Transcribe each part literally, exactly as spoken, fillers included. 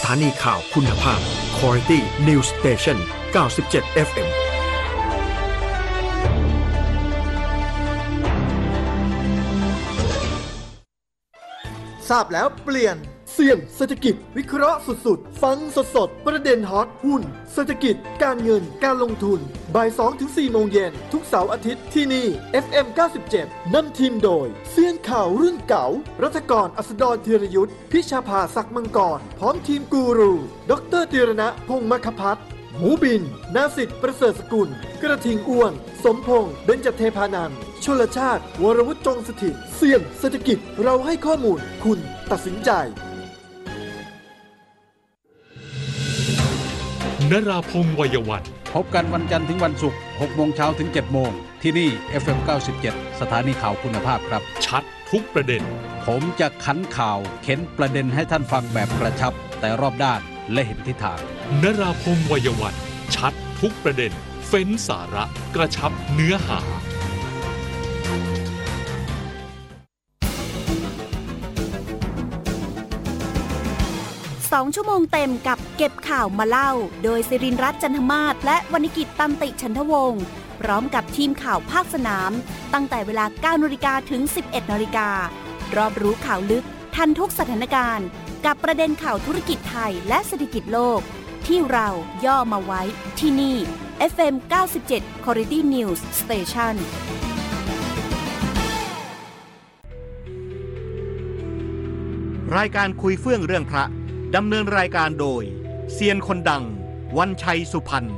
ถานีข่าวคุณภาพ Quality News Station เก้าสิบเจ็ด เอฟ เอ็มทราบแล้วเปลี่ยนเสี่ยงเศรษฐกิจวิเคราะห์สุดๆฟังสดๆประเด็นฮอตหุ้นเศรษฐกิจการเงินการลงทุนบ่าย สองถึงสี่ โมงเย็นทุกเสาร์อาทิตย์ที่นี่ เอฟ เอ็ม เก้าสิบเจ็ด นำทีมโดยเสี่ยงข่าวรุ่นเก่ารัฐกรอัสดรธีรยุทธพิชาภาศักดิ์มังกรพร้อมทีมกูรูดรธีรณะพงษ์มคพัฒน์หมูบินนาสิทธิ์ประเสริฐสกุลกระทิงอ้วนสมพงษ์เบญจเทพานันท์ชลชาติวรวุฒิจงสถิตเสี่ยงเศรษฐกิจเราให้ข้อมูลคุณตัดสินใจนราพงษ์ วัยวันพบกันวันจันทร์ถึงวันศุกร์ หกโมงเช้าถึง เจ็ดโมงที่นี่ เอฟ เอ็ม เก้าสิบเจ็ด สถานีข่าวคุณภาพครับชัดทุกประเด็นผมจะขันข่าวเข็นประเด็นให้ท่านฟังแบบกระชับแต่รอบด้านและเห็นทิศทางนราพงษ์ วัยวันชัดทุกประเด็นเฟ้นสาระกระชับเนื้อหาสองชั่วโมงเต็มกับเก็บข่าวมาเล่าโดยศิรินทร์รัตน์จันทมาศและวรรณกิจตันติฉันทวงศ์พร้อมกับทีมข่าวภาคสนามตั้งแต่เวลา เก้านาฬิกา ถึง สิบเอ็ดนาฬิกา รอบรู้ข่าวลึกทันทุกสถานการณ์กับประเด็นข่าวธุรกิจไทยและเศรษฐกิจโลกที่เราย่อมาไว้ที่นี่ เอฟ เอ็ม เก้าสิบเจ็ด Quality News Station รายการคุยเฟื่องเรื่องพระดำเนินรายการโดยเซียนคนดังวันชัยสุพรรณ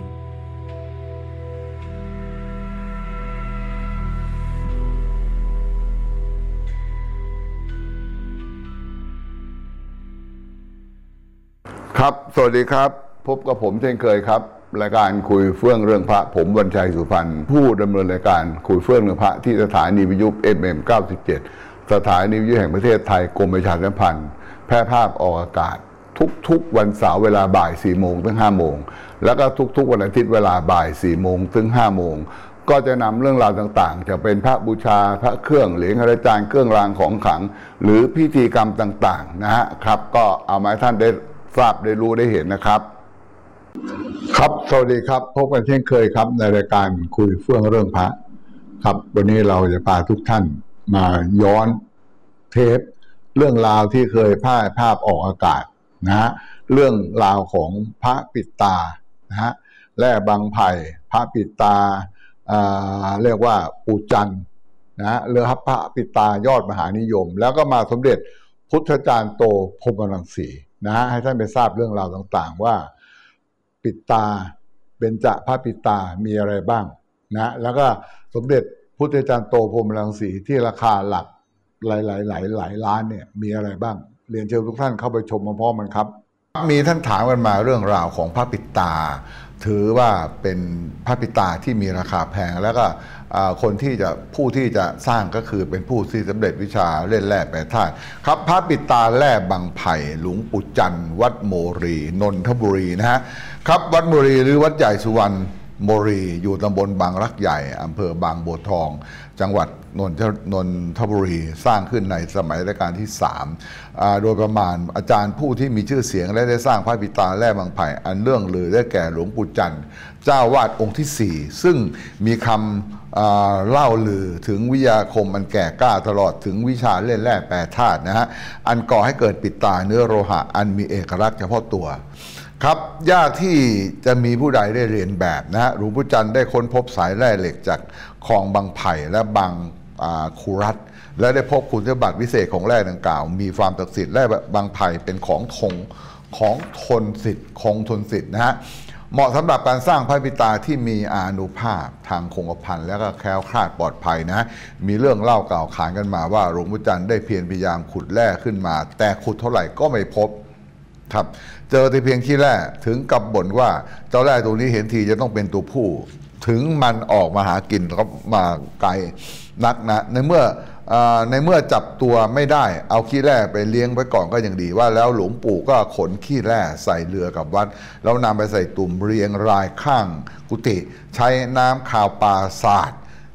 ครับสวัสดีครับพบกับผมเช่นเคยครับรายการคุยเฟื่องเรื่องพระผมวันชัยสุพรรณผู้ดำเนินรายการคุยเฟื่องเรื่องพระที่สถานีวิทยุ เอฟ เอ็ม เก้าสิบเจ็ด สถานีวิทยุแห่งประเทศไทยกรมประชาสัมพันธ์แพร่ภาพออกอากาศทุกๆวันเสาร์เวลาบ่ายสี่โมงถึงห้าโมงแล้วก็ทุกๆวันอาทิตย์เวลาบ่ายสี่โมงถึงห้าโมงก็จะนำเรื่องราวต่างๆจะเป็นพระบูชาพระเครื่องเหรียญพระจานเครื่องรางของขลังหรือพิธีกรรมต่างๆนะฮะครับก็เอามาให้ท่านได้ทราบได้รู้ได้เห็นนะครับครับสวัสดีครับพบกันเช่นเคยครับในรายการคุยเฟื่องเรื่องพระครับวันนี้เราจะพาทุกท่านมาย้อนเทปเรื่องราวที่เคยพาภาพออกอากาศนะฮะเรื่องราวของพระปิดตานะฮะแร่บางไผ่พระปิดตาเรียกว่าปู่จันทร์นะฮะเรือพระปิดตายอดมหานิยมแล้วก็มาสมเด็จพุทธจารย์โตพรหมรังสีนะฮะให้ท่านไปทราบเรื่องราวต่างๆว่าปิดตาเบญจพระปิดตามีอะไรบ้างนะแล้วก็สมเด็จพุทธจารย์โตพรหมรังสีที่ราคาหลักหลายหลายหลายหลายล้านเนี่ยมีอะไรบ้างเรียนเชิญทุกท่านเข้าไปชมพร้อมๆกันครับมีท่านถามกันมาเรื่องราวของพระปิดตาถือว่าเป็นพระปิดตาที่มีราคาแพงแล้วก็คนที่จะผู้ที่จะสร้างก็คือเป็นผู้ที่สำเร็จวิชาเล่นแร่แปรธาตุครับพระปิดตาแร่บางไผ่หลวงปู่จันทร์วัดโมรีนนทบุรีนะฮะครับวัดโมรีหรือวัดใหญ่สุวรรณโมรีอยู่ตำบลบางรักใหญ่อำเภอบางบัวทองจังหวัดนนทนนทบุรีสร้างขึ้นในสมัยรัชกาลที่สามโดยประมาณอาจารย์ผู้ที่มีชื่อเสียงและได้สร้างพระปิดตาแร่บางไผ่อันเรื่องลือได้แก่หลวงปู่จันทร์เจ้าวาดองค์ที่สี่ซึ่งมีคำเล่าลือถึงวิทยาคมอันแก่กล้าตลอดถึงวิชาเล่นแร่แปรธาตุนะฮะอันก่อให้เกิดปิดตาเนื้อโลหะอันมีเอกลักษณ์เฉพาะตัวครับยากที่จะมีผู้ใดได้เรียนแบบนะฮะหลวงปู่จันทร์ได้ค้นพบสายแร่เหล็กจากคลองบางไผ่และบางคูรัตและได้พบคุณสมบัติวิเศษของแร่ดังกล่าวมีความศักดิ์สิทธิ์แร่บางไผ่เป็นของทงของทนสิทธิ์คงทนสิทธิ์นะฮะเหมาะสำหรับการสร้างพระปิดตาที่มีอานุภาพทางคงกระพันและก็แคล้วคลาดปลอดภัยนะมีเรื่องเล่ากล่าวขานกันมาว่าหลวงปู่จันทร์ได้เพียรพยายามขุดแร่ขึ้นมาแต่ขุดเท่าไหร่ก็ไม่พบครับเจอแต่เพียงขี้แร่ถึงกับบ่นว่าเจ้าแร่ตัวนี้เห็นทีจะต้องเป็นตัวผู้ถึงมันออกมาหากินก็มาไกลนักนะในเมื่อในเมื่อจับตัวไม่ได้เอาขี้แร่ไปเลี้ยงไว้ก่อนก็ยังดีว่าแล้วหลวงปู่ก็ขนขี้แร่ใส่เรือกับวัดแล้วนำไปใส่ตุ่มเรียงรายข้างกุฏิใช้น้ำข่าวปลาสาด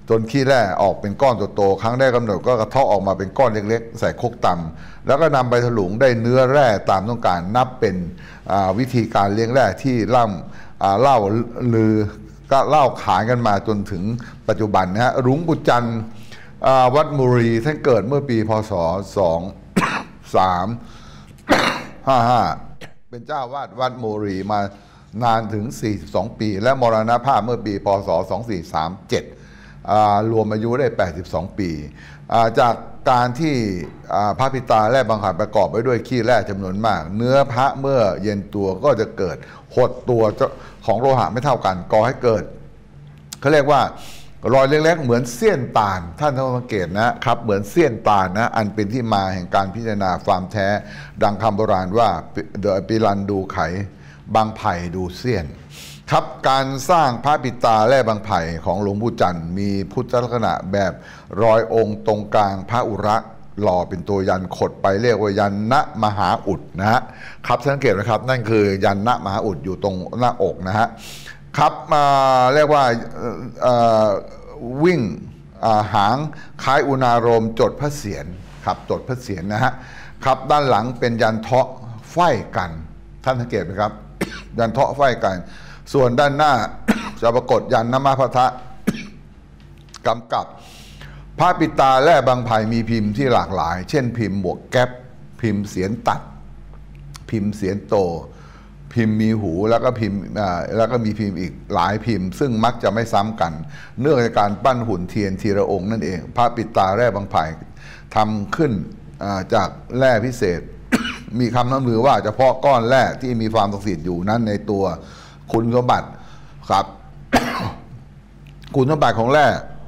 จนขี้แร่ออกเป็นก้อนโตๆครั้งแรกกำหนดก็กระเทาะออกมาเป็นก้อนเล็กๆใส่ครกตำแล้วก็นำไปถลุงได้เนื้อแร่ตามต้องการนับเป็นวิธีการเลี้ยงแร่ที่ล่ำเล่าลือก็เล่าขานกันมาจนถึงปัจจุบันนะฮะหลวงปู่จันทร์วัดมุรีท่านเกิดเมื่อปีพศสองสามห้าห้าเป็นเจ้าวาดวัดมุรีมานานถึงสี่สิบสองปีและมรณภาพเมื่อปีพศสองสี่สามเจ็ดรวมอายุได้แปดสิบสองปีจากการที่พระปิตาแร่บางขันประกอบไปด้วยขี้แร่จำนวนมากเนื้อพระเมื่อเย็นตัวก็จะเกิดหดตัวของโลหะไม่เท่ากันก่อให้เกิดเขาเรียกว่ารอยเล็กๆเหมือนเสี้ยนตาลท่านต้องสังเกตนะครับเหมือนเสี้ยนตาลนะอันเป็นที่มาแห่งการพิจารณาความแท้ดังคำโบราณว่าเดอปิรันดูไขบางไผ่ดูเสี้ยนครับการสร้างพระปิตาแร่บางไผ่ของหลวงปู่จันทร์มีพุทธลักษณะแบบรอยองค์ตรงกลางพระอุระหล่อเป็นตัวยันขดไปเรียกว่ายันณมหาอุดนะฮะครับสังเกตนะครับนั่นคือยันณมหาอุดอยู่ตรงหน้าอกนะฮะครับมาเรียกว่าวิ่งหางคล้ายอุณารมจดพระเศียรครับจดพระเศียรนะฮะครับด้านหลังเป็นยันเทาะไฟกันท่านสังเกตไหมครับ ยันเทาะไฟกันส่วนด้านหน้า จะปรากฏยันนมพะทะ กำกับพระปิตาแร่บางไผ่มีพิมพ์ที่หลากหลายเช่นพิมพ์หมวกแก๊ปพิมพ์เสียนตัดพิมพ์เสียนโตพิมพ์มีหูแล้วก็พิมพ์แล้วก็มีพิมพ์อีกหลายพิมพ์ซึ่งมักจะไม่ซ้ำกันเนื่องจากการปั้นหุ่นเทียนทีละองค์นั่นเองพระปิตาแร่บางไผ่ทำขึ้นจากแร่พิเศษ มีคำน้ำลือว่าเฉพาะก้อนแร่ที่มีความศักดิ์สิทธิ์อยู่นั้นในตัวคุณสมบัติครับ คุณสมบัติของแร่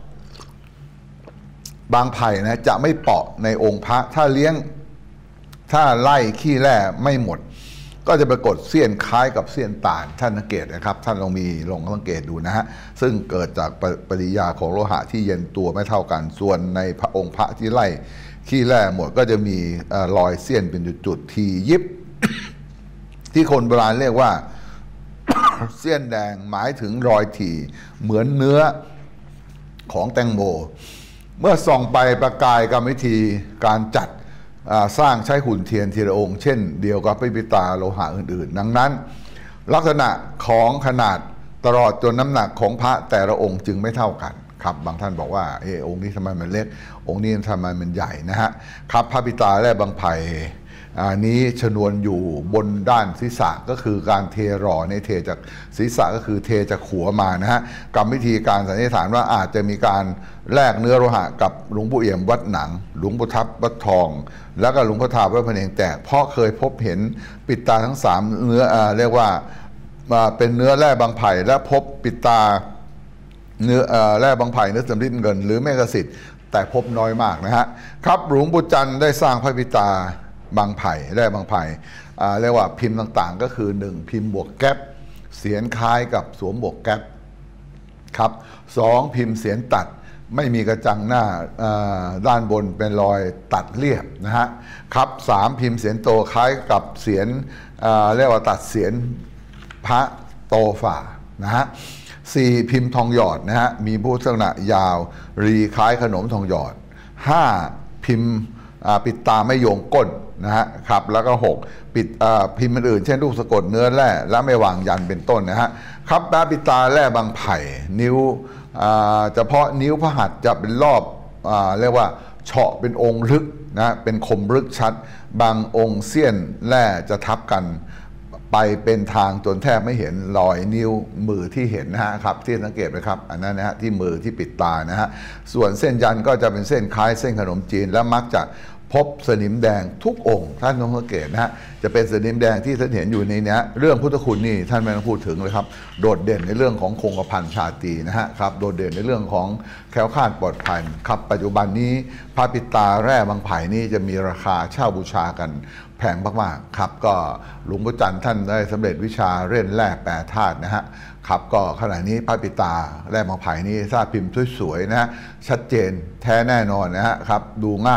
บางไผ่นะจะไม่เปาะในองค์พระถ้าเลี้ยงถ้าไล่ขี้แร่ไม่หมดก็จะปรากฏเสี้ยนคล้ายกับเสี้ยนตาลท่านสังเกตนะครับท่านลองมีลองสังเกตดูนะฮะซึ่งเกิดจากปฏิกิริยาของโลหะที่เย็นตัวไม่เท่ากันส่วนในพระองค์พระที่ไล่ขี้แร่หมดก็จะมีรอยเสี้ยนเป็นจุดๆทียิบ ที่คนโบราณเรียกว่า เสี้ยนแดงหมายถึงรอยถี่เหมือนเนื้อของแตงโมเมื่อส่องไปประกายกรรมวิธีการจัดสร้างใช้หุ่นเทียนทีละองค์เช่นเดียวกับพระปิตาโลหะอื่นๆดังนั้นลักษณะของขนาดตลอดจนน้ำหนักของพระแต่ละองค์จึงไม่เท่ากันครับบางท่านบอกว่าเออองค์นี้ทำไมมันเล็กองค์นี้ทำไมมันใหญ่นะฮะครับพระปิตาและบางไผ่อันนี้ชนวนอยู่บนด้านศีรษะก็คือการเทหล่อในเทจากศีรษะก็คือเทจากหัวมานะฮะกรรมวิธีการสันนิษฐานว่าอาจจะมีการแลกเนื้อโลหะกับหลวงปู่เอี่ยมวัดหนังหลวงปู่ทับวัดทองแล้วก็หลวงพ่อทาวัดพะเนงแตกเพราะเคยพบเห็นปิดตาทั้งสามเนื้ออ่าเรียกว่าเป็นเนื้อแร่บางไผ่และพบปิดตาเนื้อแร่บางไผ่เนื้อสำริดเงินหรือแมกกาสิทธิ์แต่พบน้อยมากนะฮะครับหลวงปู่จันทร์ได้สร้างพระปิตาบางไผ่แร่บางไผ่เรียกว่าพิมพ์ต่างๆก็คือหนึ่งพิมพ์บวกแก๊ปเสียนคล้ายกับสวมบวกแก๊ปครับสองพิมพ์เสียนตัดไม่มีกระจังหน้าด้านบนเป็นรอยตัดเรียบนะฮะครับสามพิมพ์เสียนโตคล้ายกับเสียนเรียกว่าตัดเสียนพระโตฝ่านะฮะสี่พิมพ์ทองหยอดนะฮะมีพุทธลักษณะยาวรีคล้ายขนมทองหยอดห้าพิมพ์ปิดตาไม่โยงก้นนะฮะครับแล้วก็หกปิดพิมพ์อื่นเช่นรูปสะกดเนื้อแร่และไม่วางยันเป็นต้นนะฮะครับพระปิตาแร่บางไผ่นิ้วเฉพาะนิ้วพระหัตถ์จะเป็นรอบเรียกว่าเฉาะเป็นองค์ลึกนะเป็นคมลึกชัดบางองค์เสี้ยนแร่จะทับกันไปเป็นทางจนแทบไม่เห็นรอยนิ้วมือที่เห็นนะฮะครับที่สังเกตไหมครับอันนั้นนะฮะที่มือที่ปิดตานะฮะส่วนเส้นยันก็จะเป็นเส้นคล้ายเส้นขนมจีนและมักจะพบสนิมแดงทุกองค์ท่านต้องสังเกตนะฮะจะเป็นสนิมแดงที่ท่านเห็นอยู่ในนี้เรื่องพุทธคุณนี่ท่านไม่ต้องพูดถึงเลยครับโดดเด่นในเรื่องของคงกระพันชาตรีนะฮะครับโดดเด่นในเรื่องของแคล้วคลาดปลอดภัยครับปัจจุบันนี้พระปิตาแร่บางไผ่นี่จะมีราคาเช่าบูชากันแพงมากๆครับก็หลวงพ่อจันทร์ท่านได้สำเร็จวิชาเล่นแร่แปรธาตุนะฮะครับก็ขณะนี้พระปิตาแร่บางไผ่นี่ถ้าพิมพ์สวยๆนะฮะชัดเจนแท้แน่นอนนะฮะครับดูง่าย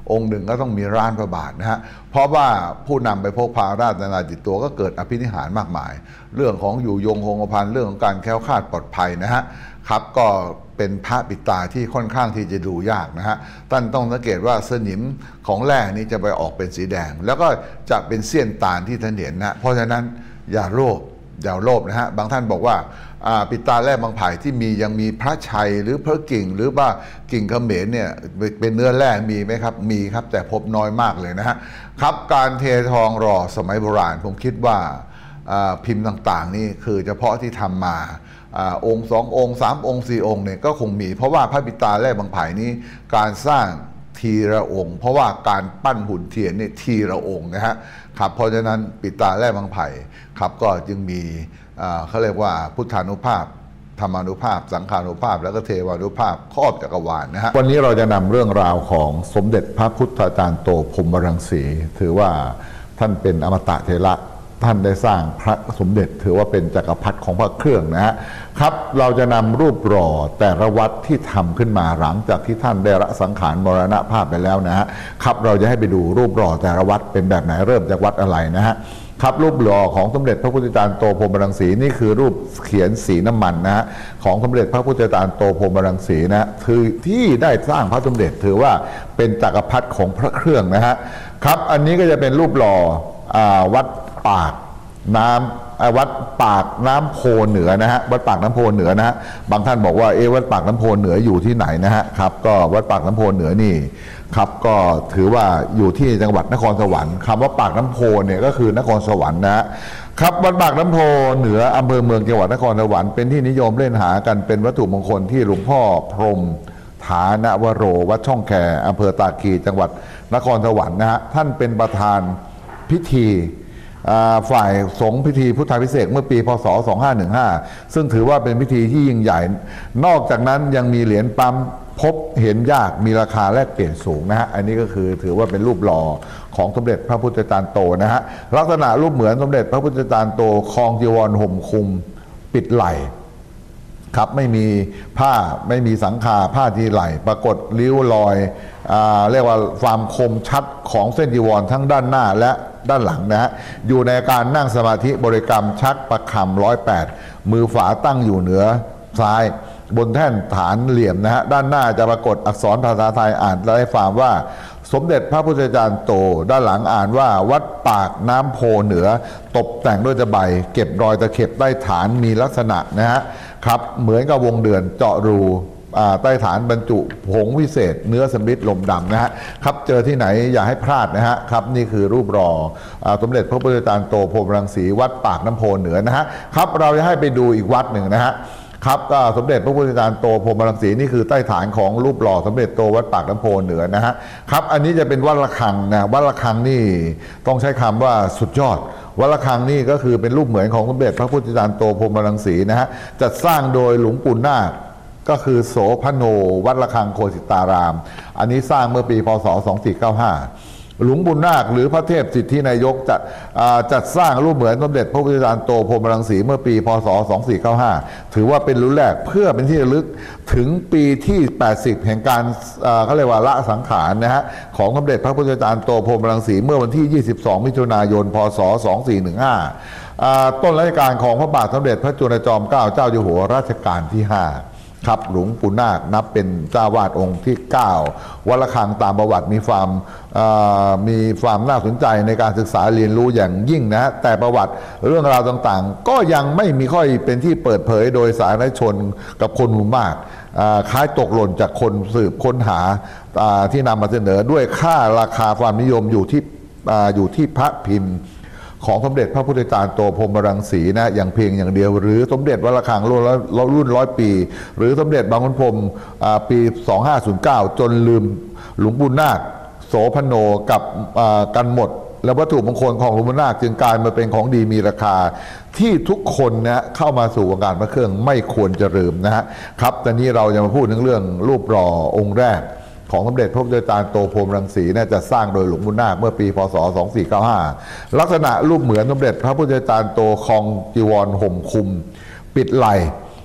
องค์หนึ่งก็ต้องมีล้านพระบาทนะฮะเพราะว่าผู้นำไปพกพาราชนาติดตัวก็เกิดอภินิหารมากมายเรื่องของอยู่ยงคงกระพันเรื่องของการแคล้วคลาดปลอดภัยนะฮะครับก็เป็นพระปิดตาที่ค่อนข้างที่จะดูยากนะฮะท่านต้องสังเกตว่าสนิมของแร่นี้จะไปออกเป็นสีแดงแล้วก็จะเป็นเสี้ยนตาลที่ท่านเห็นนะเพราะฉะนั้นอย่าโลภอย่าโลภนะฮะบางท่านบอกว่าปิดตาแร่บางไผ่ที่มียังมีพระชัยหรือพระกิ่งหรือว่ากิ่งเขมรเนี่ยเป็นเนื้อแร่มีไหมครับมีครับแต่พบน้อยมากเลยนะฮะครับการเททองหล่อสมัยโบราณผมคิดว่าพิมพ์ต่างๆนี่คือเฉพาะที่ทำมาองค์สององค์สามองค์สี่องค์เนี่ยก็คงมีเพราะว่าพระปิดตาแร่บางไผ่นี้การสร้างทีละองค์เพราะว่าการปั้นหุ่นเทียนนี่ทีละองค์นะฮะครับเพราะฉะนั้นปิดตาแร่บางไผ่ครับก็จึงมีเขาเรียกว่าพุทธานุภาพธรรมานุภาพสังขานุภาพแล้วก็เทวานุภาพครอบจักรวาลนะฮะวันนี้เราจะนำเรื่องราวของสมเด็จพระพุทธาจารย์โตพรหมรังสีถือว่าท่านเป็นอมตะเถระท่านได้สร้างพระสมเด็จถือว่าเป็นจักรพรรดิของพระเครื่องนะฮะครับเราจะนำรูปหล่อแต่ละวัดที่ทำขึ้นมาหลังจากที่ท่านได้ละสังขารมรณภาพไปแล้วนะฮะครับเราจะให้ไปดูรูปหล่อแต่ละวัดเป็นแบบไหนเริ่มจากวัดอะไรนะฮะครับรูปหล่อของสมเด็จพระพุทธจารย์โตพรหมรังสีนี่คือรูปเขียนสีน้ำมันนะฮะของสมเด็จพระพุทธจารย์โตพรหมรังสีนะคือที่ได้สร้างพระสมเด็จถือว่าเป็นจักรพรรดิของพระเครื่องนะฮะครับอันนี้ก็จะเป็นรูปหล่อวัดปากน้ำวัดปากน้ำโพเหนือนะฮะวัดปากน้ำโพเหนือนะฮะบางท่านบอกว่าเอวัดปากน้ำโพเหนืออยู่ที่ไหนนะฮะครับก็วัดปากน้ำโพเหนือนี่ครับก็ถือว่าอยู่ที่จังหวัดนครสวรรค์คำว่าปากน้ำโพเนี่ยก็คือนครสวรรค์นะฮะครับวัดปากน้ำโพเหนืออำเภอเมืองจังหวัดนครสวรรค์เป็นที่นิยมเล่นหากันเป็นวัตถุมงคลที่หลวงพ่อพรหมฐานวโรวัดช่องแคอำเภอตาคีจังหวัดนครสวรรค์นะฮะท่านเป็นประธานพิธีฝ่ายสงฆ์พิธีพุทธาภิเษกเมื่อปีพศสองห้าหนึ่งห้าซึ่งถือว่าเป็นพิธีที่ยิ่งใหญ่นอกจากนั้นยังมีเหรียญปั๊มพบเห็นยากมีราคาแลกเปลี่ยนสูงนะฮะอันนี้ก็คือถือว่าเป็นรูปหล่อของสมเด็จพระพุทธจารย์โตนะฮะลักษณะรูปเหมือนสมเด็จพระพุทธจารย์โตครองจีวรห่มคลุมปิดไหล่ครับไม่มีผ้าไม่มีสังขาผ้าที่ไหล่ปรากฏริ้วรอยเรียกว่าความคมชัดของเส้นจีวรทั้งด้านหน้าและด้านหลังนะฮะอยู่ในการนั่งสมาธิบริกรรมชักประคำร้อยแปดมือฝาตั้งอยู่เหนือซ้ายบนแท่นฐานเหลี่ยมนะฮะด้านหน้าจะปรากฏอักษรภาษาไทยอ่านได้ฟังว่าสมเด็จพระพุทธจารย์โตด้านหลังอ่านว่าวัดปากน้ำโพเหนือตกแต่งด้วยตะไบเก็บรอยตะเข็บใต้ฐานมีลักษณะนะฮะครับเหมือนกับวงเดือนเจาะรูใต้ฐานบรรจุผงวิเศษเนื้อสำริดลมดำนะฮะครับเจอที่ไหนอย่าให้พลาดนะฮะครับนี่คือรูปหล่อสมเด็จพระพุทธจารย์โตพรหมรังสีวัดปากน้ำโพเหนือนะฮะครับเราจะให้ไปดูอีกวัดหนึ่งนะฮะครับก็สมเด็จพระพุทธจารย์โตพรหมรังสีนี่คือใต้ฐานของรูปหล่อสมเด็จโตวัดปากน้ำโพเหนือนะฮะครับอันนี้จะเป็นวัดระฆังนะวัดระฆังนี่ต้องใช้คำว่าสุดยอดวัดระฆังนี่ก็คือเป็นรูปเหมือนของสมเด็จพระพุทธจารย์โตพรหมรังสีนะฮะจัดสร้างโดยหลวงปู่นาคก็คือโสพโนวัดระฆังโคสิตารามอันนี้สร้างเมื่อปีพศสองสี่เก้าห้าหลวงปู่นาคหรือพระเทพสิทธินายกจัดจัดสร้างรูปเหมือนสมเด็จพระพุทธจารย์โตพรหมรังสีเมื่อปีพศสองสี่เก้าห้าถือว่าเป็นรุ่นแรกเพื่อเป็นที่ระลึกถึงปีที่แปดสิบแห่งการเขาเรียกว่าละสังขารนะฮะของสมเด็จพระพุทธจารย์โตพรหมรังสีเมื่อวันที่ยี่สิบสองมิถุนายนพศสองสี่หนึ่งห้าต้นรัชกาลของพระบาทสมเด็จพระจุลจอมเกล้าเจ้าอยู่หัวรัชกาลที่ห้าครับหลวงปู่นาคนับเป็นเจ้าวาดองค์ที่เก้าวัดระฆังตามประวัติมีความมีความน่าสนใจในการศึกษาเรียนรู้อย่างยิ่งนะฮะแต่ประวัติเรื่องราวต่างๆก็ยังไม่มีค่อยเป็นที่เปิดเผยโดยสาธารณชนกับคนหมู่มากคล้ายตกหล่นจากคนสืบค้นหาที่นำมาเสนอด้วยค่าราคาความนิยมอยู่ที่อยู่ที่พระพิมพ์ของสมเด็จพระพุทธจารย์โตพรหมรังสีนะอย่างเพียงอย่างเดียวหรือสมเด็จวัดระฆังรุ่นรุ่นร้อยปีหรือสมเด็จบางขุนพรหมปีสองห้าศูนย์เก้าจนลืมหลวงปู่นาคโสพโนกับกันหมดและวัตถุมงคลของหลวงปู่นาคจึงกลายมาเป็นของดีมีราคาที่ทุกคนนะเข้ามาสู่วงการพระเครื่องไม่ควรจะลืมนะฮะครับตอนนี้เราจะมาพูดถึงเรื่องรูปหล่อองค์แรกของสมเด็จพระพุทธจารย์โตพรหมรังสีนะจะสร้างโดยหลวงปู่นาคเมื่อปีพศสองสี่เก้าห้าลักษณะรูปเหมือนสมเด็จพระพุทธจารย์โตครองจีวรห่มคลุมปิดไหล่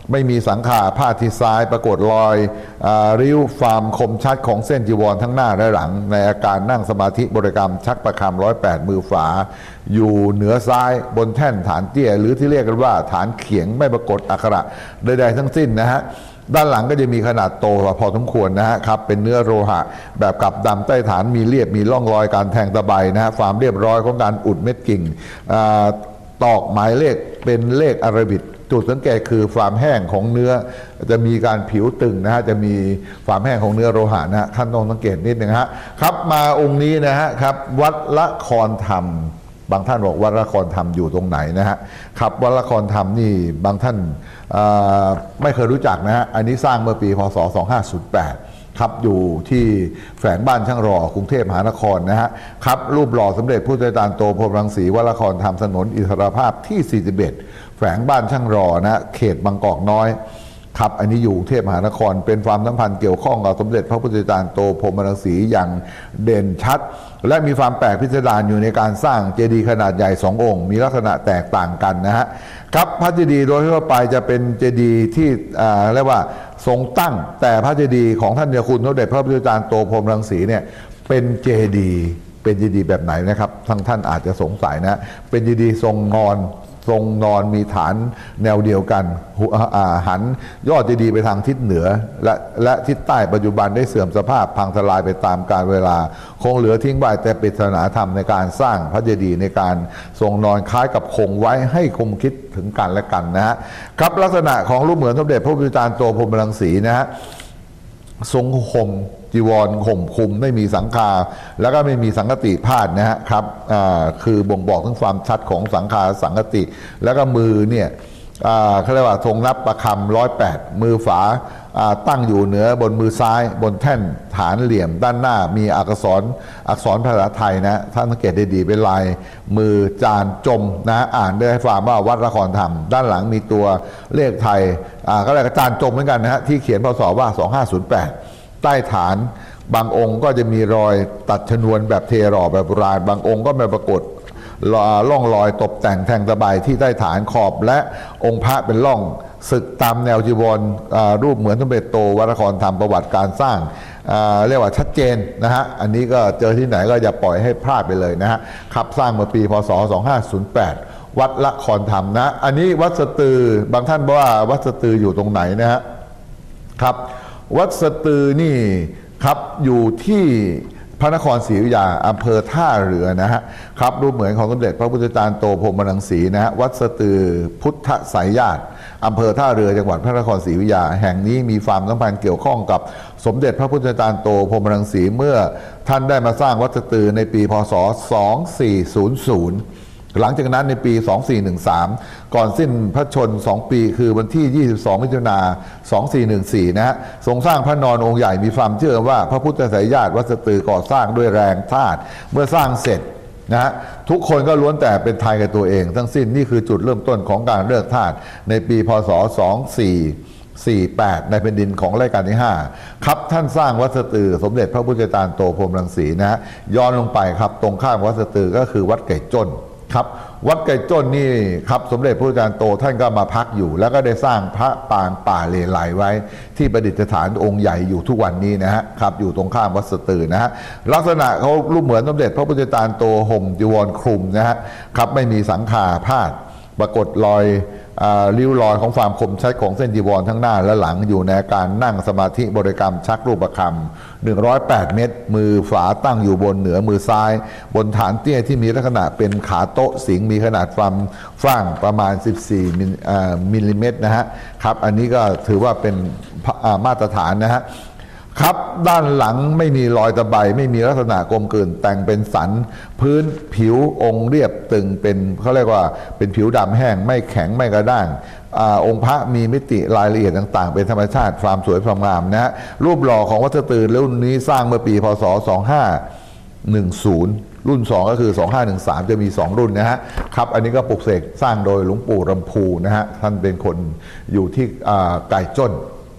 ไม่มีสังขาผ้าที่ซ้ายปรากฏรอยริ้วความคมชัดของเส้นจีวรทั้งหน้าและหลังในอาการนั่งสมาธิบริกรรมชักประคำร้อยแปดมือฝาอยู่เหนือซ้ายบนแท่นฐานเตี้ยหรือที่เรียกกันว่าฐานเขียงไม่ปรากฏอักขระใดๆทั้งสิ้นนะฮะด้านหลังก็จะมีขนาดโตพอสมควรนะฮะครับเป็นเนื้อโลหะแบบกับดำใต้ฐานมีเรียบมีร่องรอยการแทงตะไบนะฮะความเรียบร้อยของการอุดเม็ดกิ่งตอกหมายเลขเป็นเลขอาราบิกจุดสังเกตคือความแห้งของเนื้อจะมีการผิวตึงนะฮะจะมีความแห้งของเนื้อโลหะนะฮะท่านต้องสังเกตนิดนึงฮะครับมาองค์นี้นะฮะครับวัดละครธรรมบางท่านบอกวัดละครธรรมอยู่ตรงไหนนะฮะครับวัดละครธรรมนี่บางท่านไม่เคยรู้จักนะฮะอันนี้สร้างเมื่อปีพ.ศ. สองพันห้าร้อยแปดครับอยู่ที่แฝงบ้านช่างรอกรุงเทพมหานครนะฮะครับรูปหล่อสมเด็จพระเจ้าตากโตพรหมรังสีวัดละครธรรมถนนอิสรภาพที่สี่สิบเอ็ดแฝงบ้านช่างรอนะเขตบางกอกน้อยครับอันนี้อยู่กรุงเทพมหานครเป็นความสัมพันธ์เกี่ยวข้องกับสมเด็จพระพุทธจารย์โตพรหมรังสีอย่างเด่นชัดและมีความแปลกพิสดารอยู่ในการสร้างเจดีย์ขนาดใหญ่สององค์มีลักษณะแตกต่างกันนะฮะครับพระเจดีย์โดยทั่วไปจะเป็นเจดีย์ที่เรียกว่าทรงตั้งแต่พระเจดีย์ของท่านเจ้าคุณสมเด็จพระพุทธจารย์โตพรหมรังสีเนี่ยเป็นเจดีย์เป็นเจดีย์แบบไหนนะครับทั้งท่านอาจจะสงสัยนะเป็นเจดีย์ทรงนอนทรงนอนมีฐานแนวเดียวกันหันยอดเจดีย์ไปทางทิศเหนือและและทิศใต้ปัจจุบันได้เสื่อมสภาพพังทลายไปตามกาลเวลาคงเหลือทิ้งไว้แต่ปริศนาธรรมในการสร้างพระเจดีย์ในการทรงนอนคล้ายกับคงไว้ให้คมคิดถึงกันและกันนะฮะครับลักษณะของรูปเหมือนสมเด็จพระพุทธจารย์โตพรหมรังสีนะฮะทรงห่มจีวรห่มคลุมไม่มีสังฆาแล้วก็ไม่มีสังฆติพาดนะฮะครับคือบ่งบอกถึงความชัดของสังฆาสังฆติแล้วก็มือเนี่ยเขาเรียกว่าทรงรับประคำร้อยแปดมือฝาตั้งอยู่เหนือบนมือซ้ายบนแท่นฐานเหลี่ยมด้านหน้ามีอักษรอักษรภาษาไทยนะท่านสังเกตดีๆเป็นลายมือจานจมนะอ่านได้ให้ฟังว่าวัดละครธรรมด้านหลังมีตัวเลขไทยก็เรียกจานจมเหมือนกันนะฮะที่เขียนพศว่าสองพันห้าร้อยแปดใต้ฐานบางองค์ก็จะมีรอยตัดชนวนแบบเทหล่อแบบโบราณบางองค์ก็ไม่ปรากฏร่องรอยตกแต่งแทงตะไบที่ใต้ฐานขอบและองค์พระเป็นร่องศึกตามแนวจีวรรูปเหมือนสมเด็จโตวัดละครธรรมประวัติการสร้างเรียกว่าชัดเจนนะฮะอันนี้ก็เจอที่ไหนก็อย่าปล่อยให้พลาดไปเลยนะฮะครับสร้างเมื่อปีพศสองพันห้าร้อยแปดวัดละครธรรมนะอันนี้วัดสตือบางท่านบอกว่าวัดสตืออยู่ตรงไหนนะฮะครับวัดสตือนี่ครับอยู่ที่พระนครศรีอยุธยาอำเภอท่าเรือนะฮะครับรูปเหมือนของสมเด็จพระพุทธจารย์โตพรหมรังสีนะฮะวัดสตือพุทธสายญาติอำเภอท่าเรือจังหวัดพระนครศรีอยุธยาแห่งนี้มีความสัมพันธ์เกี่ยวข้องกับสมเด็จพระพุทธจารย์โตพรหมรังสีเมื่อท่านได้มาสร้างวัดสตือในปีพศสองพันสี่ร้อยหลังจากนั้นในปีสองพันสี่ร้อยสิบสามก่อนสิ้นพระชนม์สองปีคือวันที่ยี่สิบสองมิถุนายนสองพันสี่ร้อยสิบสี่นะฮะทรงสร้างพระนอนองค์ใหญ่มีความเชื่อว่าพระพุทธสายญาติวัดสตือก่อสร้างด้วยแรงธาตุเมื่อสร้างเสร็จนะฮะทุกคนก็ล้วนแต่เป็นไทยกับตัวเองทั้งสิ้นนี่คือจุดเริ่มต้นของการเลิกธาตุในปีพศสองพันสี่ร้อยสี่สิบแปดในแผ่นดินของรัชกาลที่ห้าครับท่านสร้างวัดสตือสมเด็จพระพุทธจารย์โตพรหมรังสีนะฮะย้อนลงไปครับตรงข้ามวัดสตือก็คือวัดไก่จ้นครับวัดไก่จ้นนี่ครับสมเด็จพระพุทธจารย์โตท่านก็มาพักอยู่แล้วก็ได้สร้างพระปางป่าเลไลไว้ที่ประดิษฐานองค์ใหญ่อยู่ทุกวันนี้นะฮะครับอยู่ตรงข้ามวัดสตือนะฮะลักษณะเขารูปเหมือนสมเด็จพระพุทธจารย์โตห่มจีวรคลุมนะฮะครับไม่มีสังฆาพาดปรากฏรอยริ้วรอยของความคมชัดของเส้นจีวรทั้งหน้าและหลังอยู่ในการนั่งสมาธิบริกรรมชักรูปประคำหนึ่งร้อยแปดเมตรมือฝาตั้งอยู่บนเหนือมือซ้ายบนฐานเตี้ยที่มีลักษณะเป็นขาโต๊ะสิงมีขนาดความฟ้างประมาณสิบสี่มิลลิเมตรนะฮะครับอันนี้ก็ถือว่าเป็นมาตรฐานนะฮะครับด้านหลังไม่มีรอยตะไบไม่มีลักษณะกลมกลืนแต่งเป็นสันพื้นผิวองค์เรียบตึงเป็นเขาเรียกว่าเป็นผิวดำแห้งไม่แข็งไม่กระด้างอองค์พระมีมิติรายละเอียดต่างๆเป็นธรรมชาติความสวยความงามนะฮะรูปหล่อของวัดสตือรุ่นนี้สร้างเมื่อปีพศสองพันห้าร้อยสิบรุ่นสองก็คือสองพันห้าร้อยสิบสามจะมีสองรุ่นนะฮะครับอันนี้ก็ปลุกเสกสร้างโดยหลวงปู่รำพูนะฮะท่านเป็นคนอยู่ที่ไก่จ้น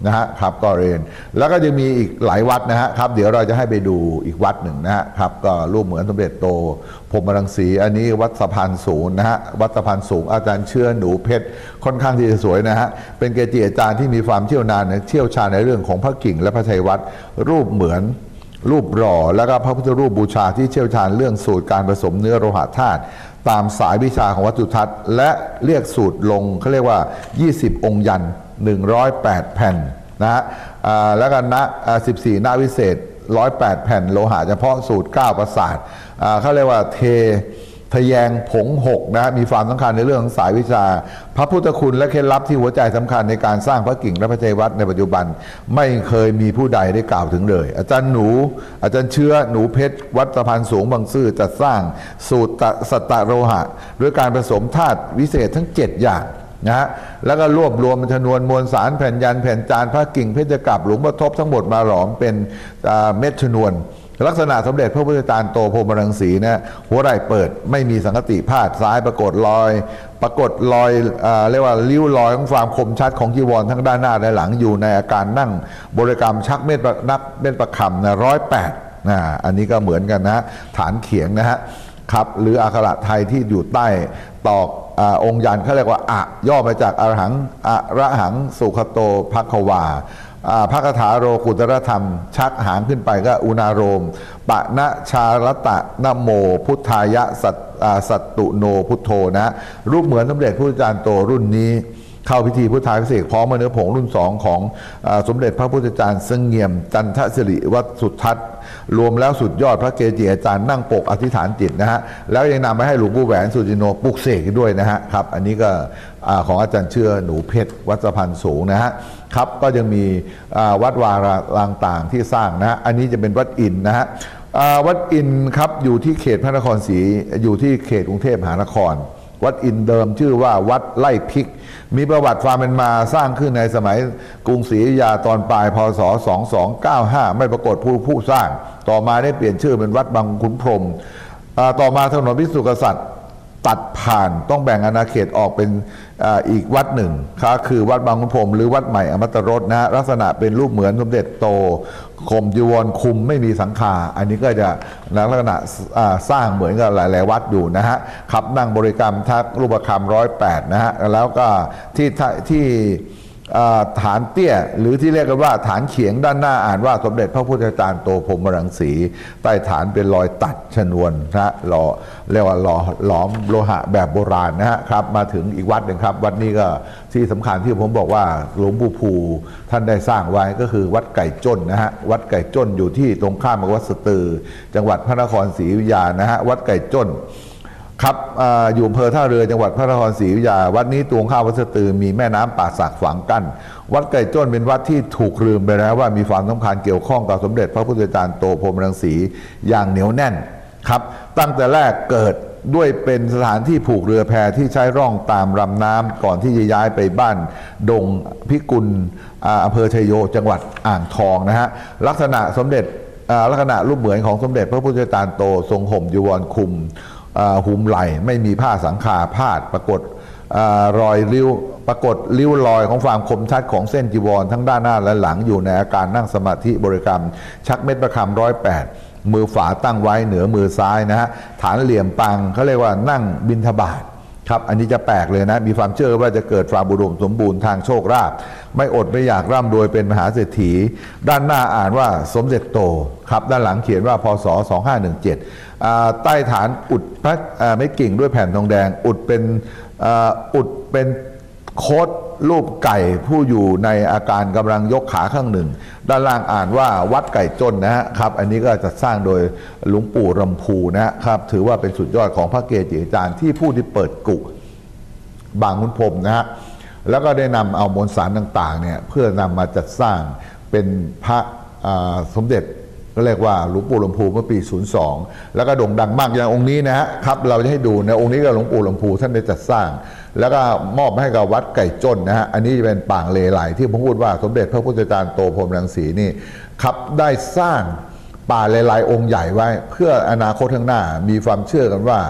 นะฮะครับก็เรียนแล้วก็จะมีอีกหลายวัดนะฮะครับเดี๋ยวเราจะให้ไปดูอีกวัดหนึ่งนะฮะครับก็รูปเหมือนสมเด็จโตพรหมรังสีอันนี้วัดสะพานสูงนะฮะวัดสะพานสูงอาจารย์เชื่อหนูเพชรค่อนข้างที่จะสวยนะฮะเป็นเกจิอาจารย์ที่มีความเชี่ยวนานเชี่ยวชาญในเรื่องของพระกิ่งและพระชัยวัดรูปเหมือนรูปหล่อแล้วก็พระพุทธรูปบูชาที่เชี่ยวชาญเรื่องสูตรการผสมเนื้อโลหะธาตุตามสายวิชาของวัตถุทัศน์และเรียกสูตรลงเขาเรียกว่ายี่สิบองค์ยันหนึ่งร้อยแปดแผ่นนะฮะแล้วก็ณสิบสี่หน้าวิเศษหนึ่งร้อยแปดแผ่นโลหะเฉพาะสูตรเก้าประสาทเขาเรียกว่าเททะแยงผงหกนะมีความสำคัญในเรื่องของสายวิชาพระพุทธคุณและเคล็ดลับที่หัวใจสำคัญในการสร้างพระกิ่งและพระชัยวัดในปัจจุบันไม่เคยมีผู้ใดได้กล่าวถึงเลยอาจารย์หนูอาจารย์เชื้อหนูเพชรวัดสะพานสูงบางซื่อจัดสร้างสูตรสัตตโลหะด้วยการผสมธาตุวิเศษทั้งเจ็ดอย่างนะฮะแล้วก็รวบรวมชนวนมวลสารแผ่นยันแผ่นจานพระกิ่งเพชรกาบหลวงพ่อทบทั้งหมดมาหลอมเป็นเม็ดชนวนลักษณะสมเด็จพระพุทธจารย์โตพรหมรังสีนะหัวไหล่เปิดไม่มีสังคติพาดซ้ายปรากฏรอยปรากฏรอยเอ่อเรียกว่าริ้วรอยของความคมชัดของจีวรทั้งด้านหน้าและหลังอยู่ในอาการนั่งบริกรรมชักเม็ดนับเม็ดประคำนะร้อยแปดนะอันนี้ก็เหมือนกันนะฐานเขียงนะฮะครับหรืออักขระไทยที่อยู่ใต้ตอกองค์ยันเขาเรียกว่าอะย่อมาจากอรหังอะระหังสุขโตภัคควาพระคาถาโรกุตรธรรมชักหางขึ้นไปก็อุณาโรมปะนะชารตะนะโมพุทธายะสัตสัตตุโนพุทโธนะรูปเหมือนสมเด็จพระพุทธจารย์โตรุ่นนี้เข้าพิธีพุทธาภิเษกพร้อมเนื้อผงรุ่นสองของสมเด็จพระพุทธจารย์เสงี่ยมจันทสิริวัดสุทัศน์รวมแล้วสุดยอดพระเกจิอาจารย์นั่งปกอธิษฐานจิตนะฮะแล้วยังนำไปให้หลวงปู่แหวนสุจิโนปลุกเสกด้วยนะฮะครับอันนี้ก็ของอาจารย์เชื่อหนูเพชรวัดสะพานสูงนะฮะครับก็ยังมีวัดวารารต่างๆที่สร้างนะฮะอันนี้จะเป็นวัดอินนะฮะวัดอินครับอยู่ที่เขตพระนครศรีอยู่ที่เขตกรุงเทพมหานครวัดอินเดิมชื่อว่าวัดไล่พริกมีประวัติความเป็นมาสร้างขึ้นในสมัยกรุงศรีอยุธยาตอนปลายพศสองสองเก้าห้าไม่ปรากฏผู้ผู้สร้างต่อมาได้เปลี่ยนชื่อเป็นวัดบางขุนพรหมต่อมาถนนพิสุทธิกษัตริย์ตัดผ่านต้องแบ่งอาณาเขตออกเป็น อ, อีกวัดหนึ่งคือวัดบางขุนพรหมหรือวัดใหม่อมตรสนะฮะลักษณะเป็นรูปเหมือนสมเด็จโตข่มจีวรคุมไม่มีสังฆาอันนี้ก็จะลักษณะสร้างเหมือนกับหลายๆวัดอยู่นะฮะครับนั่งบริกรรมทักรูปคำร้อยแปดนะฮะแล้วก็ที่ที่ฐานเตี้ยหรือที่เรียกกันว่าฐานเขียงด้านหน้าอ่านว่าสมเด็จพระพุทธจารย์โตพรหมรังสีใต้ฐานเป็นรอยตัดชนวนนะหล่อเรียกว่าหล่อหลอมโลหะแบบโบราณนะฮะครับมาถึงอีกวัดหนึ่งครับวัดนี้ก็ที่สำคัญที่ผมบอกว่าหลวงปู่ภูท่านได้สร้างไว้ก็คือวัดไก่จ้นนะฮะวัดไก่จ้นอยู่ที่ตรงข้ามกับวัดสตือจังหวัดพระนครศรีอยุธยานะฮะวัดไก่จ้นครับ อ, อยู่อำเภอท่าเรือจังหวัดพระนครศรีอยุธยาวัดนี้ตรงข้ามวัดสตือมีแม่น้ำป่าสักฝังกั้นวัดไก่จ้นเป็นวัดที่ถูกลืมไปแล้วว่ามีความสำคัญเกี่ยวข้องกับสมเด็จพระพุทธจารย์โตพรหมรังสีอย่างเหนียวแน่นครับตั้งแต่แรกเกิดด้วยเป็นสถานที่ผูกเรือแพที่ใช้ร่องตามลำน้ำก่อนที่จะย้ายไปบ้านดงพิกุลอำเภอชัยโยจังหวัดอ่างทองนะฮะลักษณะสมเด็จลักษณะรูปเหมือนของสมเด็จพระพุทธจารย์โตทรงห่มจีวรคุมหุมไหลไม่มีผ้าสังฆาพาดปรากฏรอยริ้วปรากฏริ้วรอยของความคมชัดของเส้นจีวรทั้งด้านหน้าและหลังอยู่ในอาการนั่งสมาธิบริกรรมชักเม็ดประคำร้อยแปดมือฝาตั้งไว้เหนือมือซ้ายนะฮะฐานเหลี่ยมปังเขาเรียกว่านั่งบิณฑบาตครับอันนี้จะแปลกเลยนะมีความเชื่อว่าจะเกิดความอุดมสมบูรณ์ทางโชคลาภไม่อดไม่อยากร่ำรวยเป็นมหาเศรษฐีด้านหน้าอ่านว่าสมเด็จโตครับด้านหลังเขียนว่าพศสองห้าหนึ่งเจ็ดใต้ฐานอุดพระไม้กิ่งด้วยแผ่นทองแดงอุดเป็นอุดเป็นโคดรูปไก่ผู้อยู่ในอาการกำลังยกขาข้างหนึ่งด้านล่างอ่านว่าวัดไก่จนนะฮะครับอันนี้ก็จัดสร้างโดยหลวงปู่รำพูนะครับถือว่าเป็นสุดยอดของพระเกจิอาจารย์ที่ผู้ที่เปิดกุบางขุนพรหมนะฮะแล้วก็ได้นำเอามวลสารต่างๆเนี่ยเพื่อนำมาจัดสร้างเป็นพระสมเด็จก็เรียกว่าหลวงปู่ลำพูเมื่อปีศูนย์สองแล้วก็โด่งดังมากอย่างองค์นี้นะฮะครับเราจะให้ดูในองค์นี้ก็หลวงปู่ลำพูท่านได้จัดสร้างแล้วก็มอบให้กับวัดไก่จ้นนะฮะอันนี้จะเป็นป่างเลไหลที่ผมพูดว่าสมเด็จพระพุทธจารย์โตพรหมรังสีนี่ครับได้สร้างป่าเลไหลองค์ใหญ่ไว้เพื่ออนาคตข้างหน้ามีความเชื่อกันว่า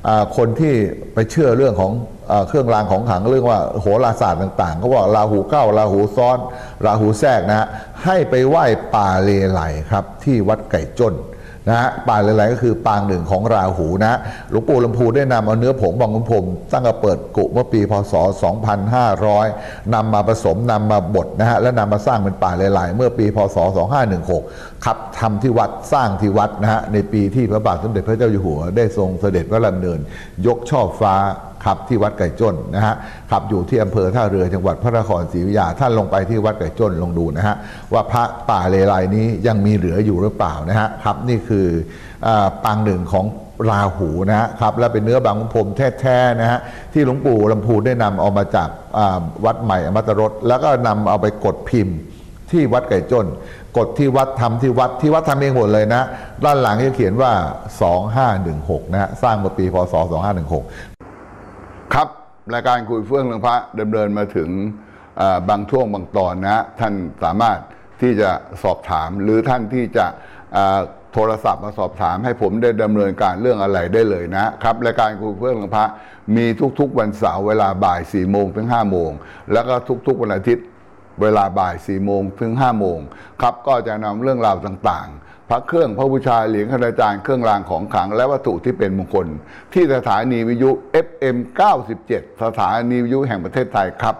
คนที่ไปเชื่อเรื่องของเครื่องรางของขลังเรื่องว่าโหราศาสตร์ต่างๆเขาบอกราหูเข้าราหูซ้อนราหูแทรกนะฮะให้ไปไหว้ป่าเลไลครับที่วัดไก่จ้นนะฮะป่าเลไลก็คือปางหนึ่งของราหูนะหลวงปู่ลำพูได้นำเอาเนื้อผงบางขุนพรหมตั้งแต่เปิดกุเมื่อปีพศสองพันห้าร้อยนำมาผสมนำมาบดนะฮะและนำมาสร้างเป็นป่าเลไลเมื่อปีพศสองพันห้าร้อยสิบหกครับทำที่วัดสร้างที่วัดนะฮะในปีที่พระบาทสมเด็จพระเจ้าอยู่หัวได้ทรงเสด็จพระดำเนินยกช่อฟ้าขับที่วัดไก่จ้นนะฮะขับอยู่ที่อำเภอท่าเรือจังหวัดพระนครศรีอยุธยาท่านลงไปที่วัดไก่จ้นลองดูนะฮะว่าพระป่าเลไลนี้ยังมีเหลืออยู่หรือเปล่านะฮะครับนี่คือปางหนึ่งของราหูนะฮะครับและเป็นเนื้อบางขุนพรหมแท้ๆนะฮะที่หลวงปู่ลำพูได้นำเอามาจากวัดใหม่อมตะรสแล้วก็นำเอาไปกดพิมพ์ที่วัดไก่จ้นกดที่วัดทำที่วัดที่วัดทำเองหมดเลยนะด้านหลังจะเขียนว่าสองพันห้าร้อยสิบหกนะฮะสร้างเมื่อปีพศสองพันห้าร้อยสิบหกครับรายการคุยเฟื่องเรื่องพระดำเนินมาถึงบางช่วงบางตอนนะท่านสามารถที่จะสอบถามหรือท่านที่จะโทรศัพท์มาสอบถามให้ผมได้ดำเนินการเรื่องอะไรได้เลยนะครับรายการคุยเฟื่องเรื่องพระมีทุกๆวันเสาร์เวลาบ่ายสี่โมงถึงห้าโมงแล้วก็ทุกๆวันอาทิตย์เวลาบ่ายสี่โมงถึงห้าโมงครับก็จะนำเรื่องราวต่างๆพระเครื่องพระบูชาเหรียญคณาจารย์เครื่องรางของขลังและวัตถุที่เป็นมงคลที่สถานีวิทยุ เอฟ เอ็ม เก้าสิบเจ็ด สถานีวิทยุแห่งประเทศไทยครับ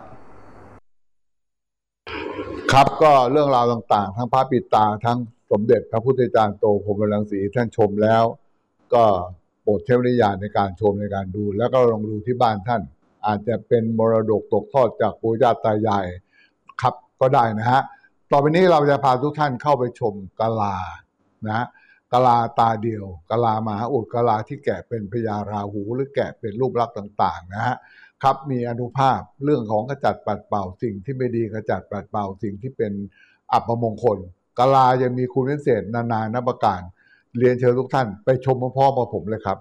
ครับก็เรื่องราวต่างๆทั้งพระปิดตาทั้งสมเด็จพระพุทธจารย์โตพรหมรังสีท่านชมแล้วก็โปรดใช้วิญญาณในการชมในการดูแล้วก็ลองดูที่บ้านท่านอาจจะเป็นมรดกตกทอดจากปู่ย่าตายายครับก็ได้นะฮะต่อไปนี้เราจะพาทุกท่านเข้าไปชมกะลานะกะลาตาเดียวกะลามหาอุดกะลาที่แกะเป็นพญาราหูหรือแกะเป็นรูปลักษณ์ต่างๆนะฮะครับมีอานุภาพเรื่องของขจัดปัดเป่าสิ่งที่ไม่ดีขจัดปัดเป่าสิ่งที่เป็นอัปมงคลกะลายังมีคุณวิเศษนานานับประการเรียนเชิญทุกท่านไปชมพร้อมๆกับผมเลยครับ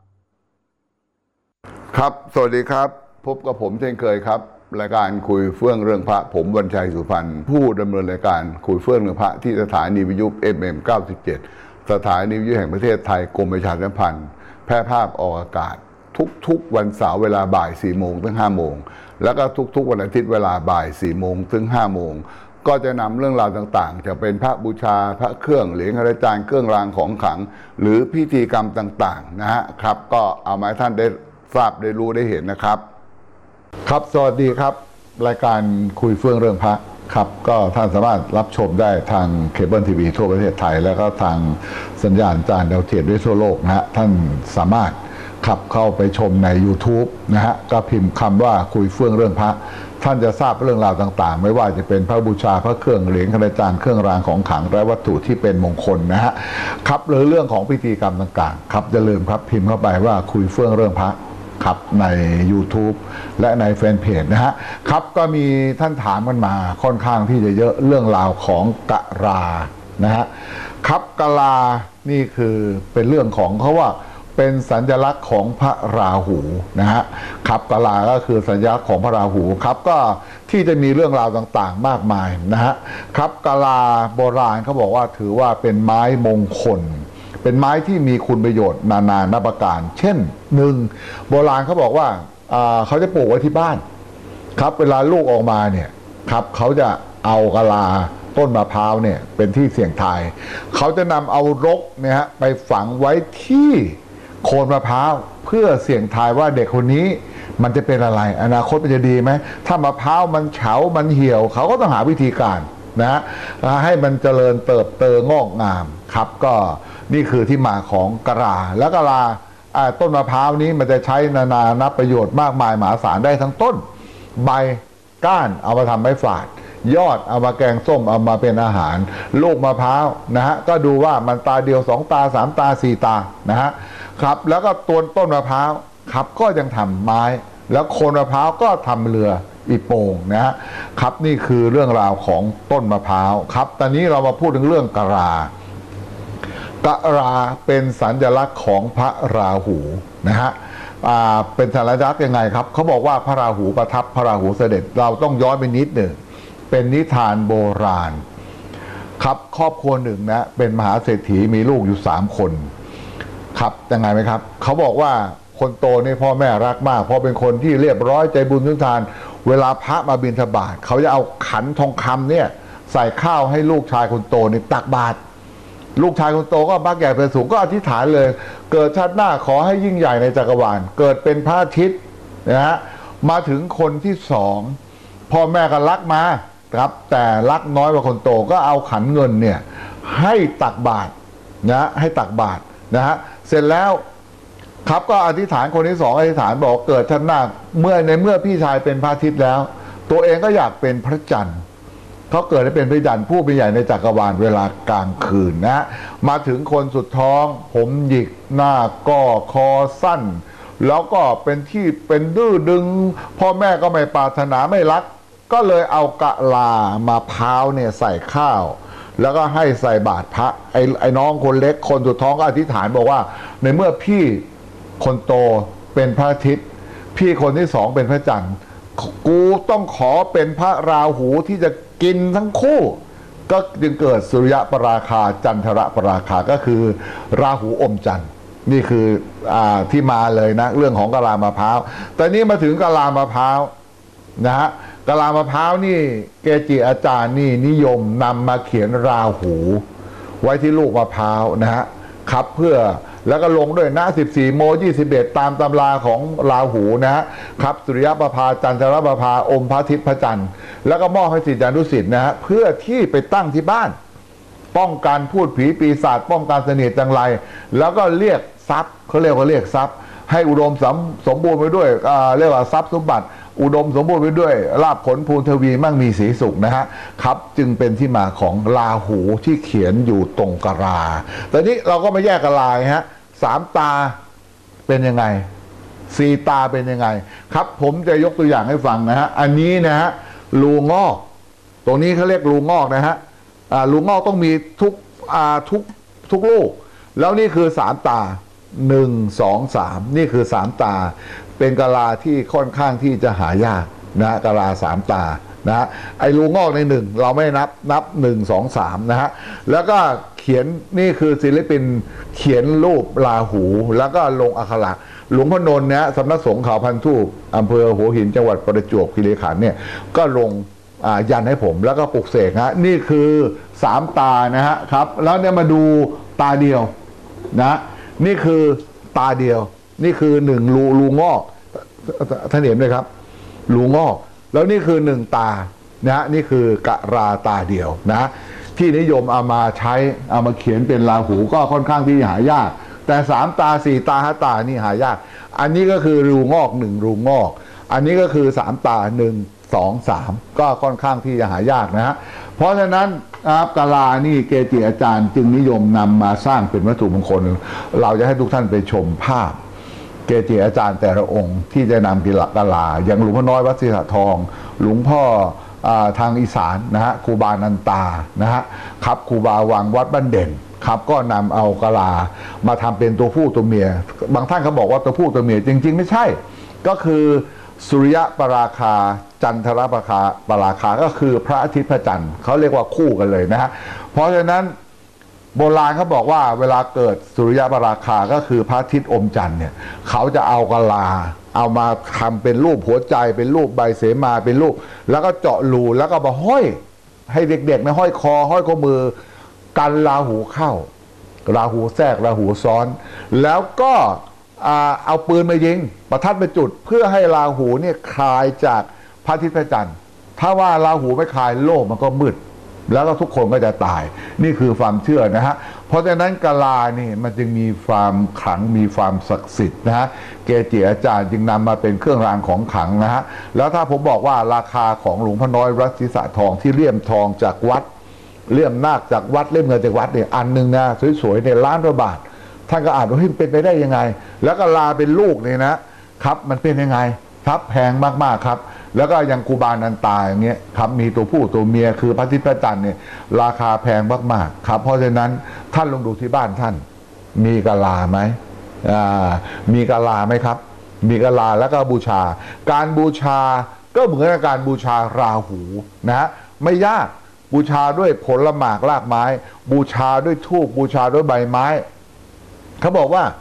ครับสวัสดีครับพบกับผมเช่นเคยครับรายการคุยเฟื่องเรื่องพระผมวันชัยสุพรรณผู้ดำเนินรายการคุยเฟื่องเรื่องพระที่สถานีวิทยุ เอฟ เอ็ม เก้าสิบเจ็ด สถานีวิทยุแห่งประเทศไทยกรมประชาสัมพันธ์แพร่ภาพออกอากาศทุกๆวันเสาร์เวลาบ่ายสี่โมงถึงห้าโมงแล้วก็ทุกๆวันอาทิตย์เวลาบ่ายสี่โมงถึงห้าโมงก็จะนำเรื่องราวต่างๆจะเป็นพระบูชาพระเครื่องเหรียญคณาจารย์เครื่องรางของขลังหรือพิธีกรรมต่างๆนะฮะครับก็เอามาให้ท่านได้ทราบได้รู้ได้เห็นนะครับครับสวัสดีครับรายการคุยเฟื่องเรื่องพระครับก็ท่านสามารถรับชมได้ทางเคเบิลทีวีทั่วประเทศไทยแล้วก็ทางสัญญาณจานดาวเทียมด้วยทั่วโลกนะฮะท่านสามารถขับเข้าไปชมใน YouTube นะฮะก็พิมพ์คำว่าคุยเฟื่องเรื่องพระท่านจะทราบเรื่องราวต่างๆไม่ว่าจะเป็นพระบูชาพระเครื่องเหรียญคณาจารย์เครื่องรางของขลังและวัตถุที่เป็นมงคลนะฮะครับหรือเรื่องของพิธีกรรมต่างๆครับอย่าลืมครับพิมพ์เข้าไปว่าคุยเฟื่องเรื่องพระครับใน YouTube และในแฟนเพจนะฮะครับก็มีท่านถามกันมาค่อนข้างที่จะเยอะเรื่องราวของกะลานะฮะครับกะลานี่คือเป็นเรื่องของเขาว่าเป็นสัญลักษณ์ของพระราหูนะฮะครับกะลาก็คือสัญลักษณ์ของพระราหูครับก็ที่จะมีเรื่องราวต่างๆมากมายนะฮะครับกะลาโบราณเขาบอกว่าถือว่าเป็นไม้มงคลเป็นไม้ที่มีคุณประโยชน์นานานับประการเช่นหนึ่งโบราณเขาบอกว่าเขาจะปลูกไว้ที่บ้านครับเวลาลูกออกมาเนี่ยครับเขาจะเอากะลาต้นมะพร้าวเนี่ยเป็นที่เสี่ยงทายเขาจะนำเอารกเนี่ยฮะไปฝังไว้ที่โคนมะพร้าวเพื่อเสี่ยงทายว่าเด็กคนนี้มันจะเป็นอะไรอนาคตมันจะดีไหมถ้ามะพร้าวมันเฉามันเหี่ยวเขาก็ต้องหาวิธีการนะให้มันเจริญเติบโตงอกงามครับก็นี่คือที่มาของกะลาและกะลาต้นมะพร้าวนี้มันจะใช้นานานับประโยชน์มากมายมหาศาลได้ทั้งต้นใบก้านเอามาทำไม้ฝาดยอดเอามาแกงส้มเอามาเป็นอาหารลูกมะพร้าวนะฮะก็ดูว่ามันตาเดียวสองตาสามตาสี่ตานะฮะครับแล้วก็ต้นต้นมะพร้าวครับก็ยังทำไม้แล้วโคนมะพร้าวก็ทำเรืออีโป่งนะฮะครับนี่คือเรื่องราวของต้นมะพร้าวครับตอนนี้เรามาพูดถึงเรื่องกะลากะลาเป็นสัญลักษณ์ของพระราหูนะฮะเป็นสัญลักษณ์ยังไงครับเขาบอกว่าพระราหูประทับพระราหูเสด็จเราต้องย้อนไปนิดหนึ่งเป็นนิทานโบราณครับครอบครัวหนึ่งนะเป็นมหาเศรษฐีมีลูกอยู่สามคนครับยังไงไหมครับเขาบอกว่าคนโตนี่พ่อแม่รักมากเพราะเป็นคนที่เรียบร้อยใจบุญสุนทานเวลาพระมาบิณฑบาตเขาจะเอาขันทองคำเนี่ยใส่ข้าวให้ลูกชายคนโตนี่ตักบาตรลูกชายคนโตก็บักใหญ่เป็นสูงก็อธิษฐานเลยเกิดชาติหน้าขอให้ยิ่งใหญ่ในจักรวาลเกิดเป็นพระอาทิตย์นะฮะมาถึงคนที่สองพ่อแม่ก็รักมาครับแต่รักน้อยกว่าคนโตก็เอาขันเงินเนี่ยให้ตักบาตรนะให้ตักบาตรนะฮะเสร็จแล้วครับก็อธิษฐานคนที่สองอธิษฐานบอกเกิดชาติหน้าเมื่อในเมื่อพี่ชายเป็นพระอาทิตย์แล้วตัวเองก็อยากเป็นพระจันทร์เขาเกิดได้เป็นพระจันทร์ผู้เป็นใหญ่ในจักรวาลเวลากลางคืนนะมาถึงคนสุดท้องผมหยิกหน้าก็คอสั้นแล้วก็เป็นที่เป็นดื้อดึงพ่อแม่ก็ไม่ปรารถนาไม่รักก็เลยเอากะลามาพร้าวเนี่ยใส่ข้าวแล้วก็ให้ใส่บาตรพระไอ้ไอ้น้องคนเล็กคนสุดท้องก็อธิษฐานบอกว่าในเมื่อพี่คนโตเป็นพระอาทิตย์พี่คนที่สองเป็นพระจันทร์กูต้องขอเป็นพระราหูที่จะกินทั้งคู่ก็จึงเกิดสุริยะปราคาจันทระปราคาก็คือราหูอมจันทร์นี่คืออ่าที่มาเลยนะเรื่องของกะลามะพร้าวแต่นี้มาถึงกะลามะพร้าวนะฮะกะลามะพร้าวนี่เกจิอาจารย์นี่นิยมนำมาเขียนราหูไว้ที่ลูกมะพร้าวนะฮะครับเพื่อแล้วก็ลงด้วยนะสิบสี่โมยี่สิบเอ็ดตามตำราของราหูนะฮะครับสุริยประภาจันทรประภาอมพระอาทิตย์พระจันทร์แล้วก็มอบให้ศิษยานุศิษย์นะฮะเพื่อที่ไปตั้งที่บ้านป้องกันพูดผีปีศาจป้องกันเสน่ห์จังไรแล้วก็เรียกทรัพย์เขาเรียกว่าเรียกทรัพย์ให้อุดมสมสมบูรณ์ไปด้วยเรียกว่าทรัพย์สมบัติอุดมสมบูรณ์ไปด้วยลาภผลภูนทวีมั่งมีสีสุขนะฮะครับจึงเป็นที่มาของราหูที่เขียนอยู่ตรงกะลาแต่นี้เราก็มาแยกกะลาฮะสามตาเป็นยังไงสี่ตาเป็นยังไงครับผมจะยกตัวอย่างให้ฟังนะฮะอันนี้นะฮะรูงอกตรงนี้เขาเรียกรูงอกนะฮะรูงอกต้องมีทุกทุกทุกลูกแล้วนี่คือสามตาหนึ่งสองสามนี่คือสามตาเป็นกะลาที่ค่อนข้างที่จะหายากนะกะลาสามตานะฮะไอ้รูงอกในหนึ่งเราไม่นับนับหนึ่งสองสามนะฮะแล้วก็เขียนนี่คือศิลปินเขียนรูปราหูแล้วก็ลงอักขระหลวงพ่อนนท์เนี่ยสำนักสงฆ์เขาพันทูปอำเภอหัวหินจังหวัดประจวบคีรีขันธ์เนี่ยก็ลงยันให้ผมแล้วก็ปลุกเสกฮะนี่คือสามตานะฮะครับแล้วเนี่ยมาดูตาเดียวนะนี่คือตาเดียวนี่คือหนึ่งรูรูงอกท่านเห็นไหมครับรูงอกแล้วนี่คือหนึ่งตานะนี่คือกะลาตาเดียวนะที่นิยมเอามาใช้เอามาเขียนเป็นราหูก็ค่อนข้างที่หายากแต่สามตาสี่ตาห้าตานี่หายากอันนี้ก็คือรูงอกหนึ่งรูงอกอันนี้ก็คือสามตาหนึ่งสองสามก็ค่อนข้างที่จะหายากนะฮะเพราะฉะนั้นกะลานี่เกจิอาจารย์จึงนิยมนำมาสร้างเป็นวัตถุมงคลเราจะให้ทุกท่านไปชมภาพเกจิอาจารย์แต่ละองค์ที่จะนำกิลักกะลาอย่างหลวงพ่อน้อยวัดศรีสะทองหลวงพ่อทางอีสานนะฮะครูบานันตานะฮะครับครูบาวังวัดบ้านเด่นครับก็นำเอากะลามาทำเป็นตัวผู้ตัวเมียบางท่านเขาบอกว่าตัวผู้ตัวเมียจริงๆไม่ใช่ก็คือสุริยะปราคาจันทรปราคาปราคาก็คือพระอาทิตย์พระจันทร์เขาเรียกว่าคู่กันเลยนะฮะเพราะฉะนั้นโบราณเขาบอกว่าเวลาเกิดสุริยะปราคาก็คือพระอาทิตย์อมจันทร์เนี่ยเขาจะเอากะลาเอามาทำเป็นรูปหัวใจเป็นรูปใบเสมาเป็นรูปแล้วก็เจาะรูแล้วก็มาห้อยให้เด็กๆนะห้อยคอห้อยข้อมือกันราหูเข้าราหูแทรกราหูซ้อนแล้วก็เอาปืนมายิงประทัดไปจุดเพื่อให้ราหูเนี่ยคลายจากพระอาทิตย์พระจันทร์ถ้าว่าราหูไม่คลายโลกมันก็มืดแล้วก็ทุกคนก็จะตายนี่คือความเชื่อนะฮะเพราะฉะนั้นกะลานี่มันจึงมีความขลังมีความศักดิ์สิทธิ์นะฮะเกจิอาจารย์จึงนำมาเป็นเครื่องรางของขลังนะฮะแล้วถ้าผมบอกว่าราคาของหลวงพ่อน้อยวัดศรีสะทองที่เลี่ยมทองจากวัดเลี่ยมนาคจากวัดเลี่ยมเงินจากวัดเนี่ยอันหนึ่งนะสวยๆเนี่ยล้านกว่าบาทท่านก็อ่านว่าเฮ้ยเป็นไปได้ยังไงแล้วกะลาเป็นลูกเนี่ยนะครับมันเป็นยังไงครับแพงมากๆครับแล้วก็ยังกูบานันตาอย่างเงี้ยครับมีตัวผู้ตัวเมียคือพระอาทิตย์พระจันทร์เนี่ยราคาแพงมากๆครับเพราะฉะนั้นท่านลองดูที่บ้านท่านมีกะลาไหมอ่ามีกะลาไหมครับมีกะลาแล้วก็บูชาการบูชาก็เหมือนกับการบูชาราหูนะฮะไม่ยากบูชาด้วยผลหมากรากไม้บูชาด้วยธูปบูชาด้วยใบไม้เขาบอกว่า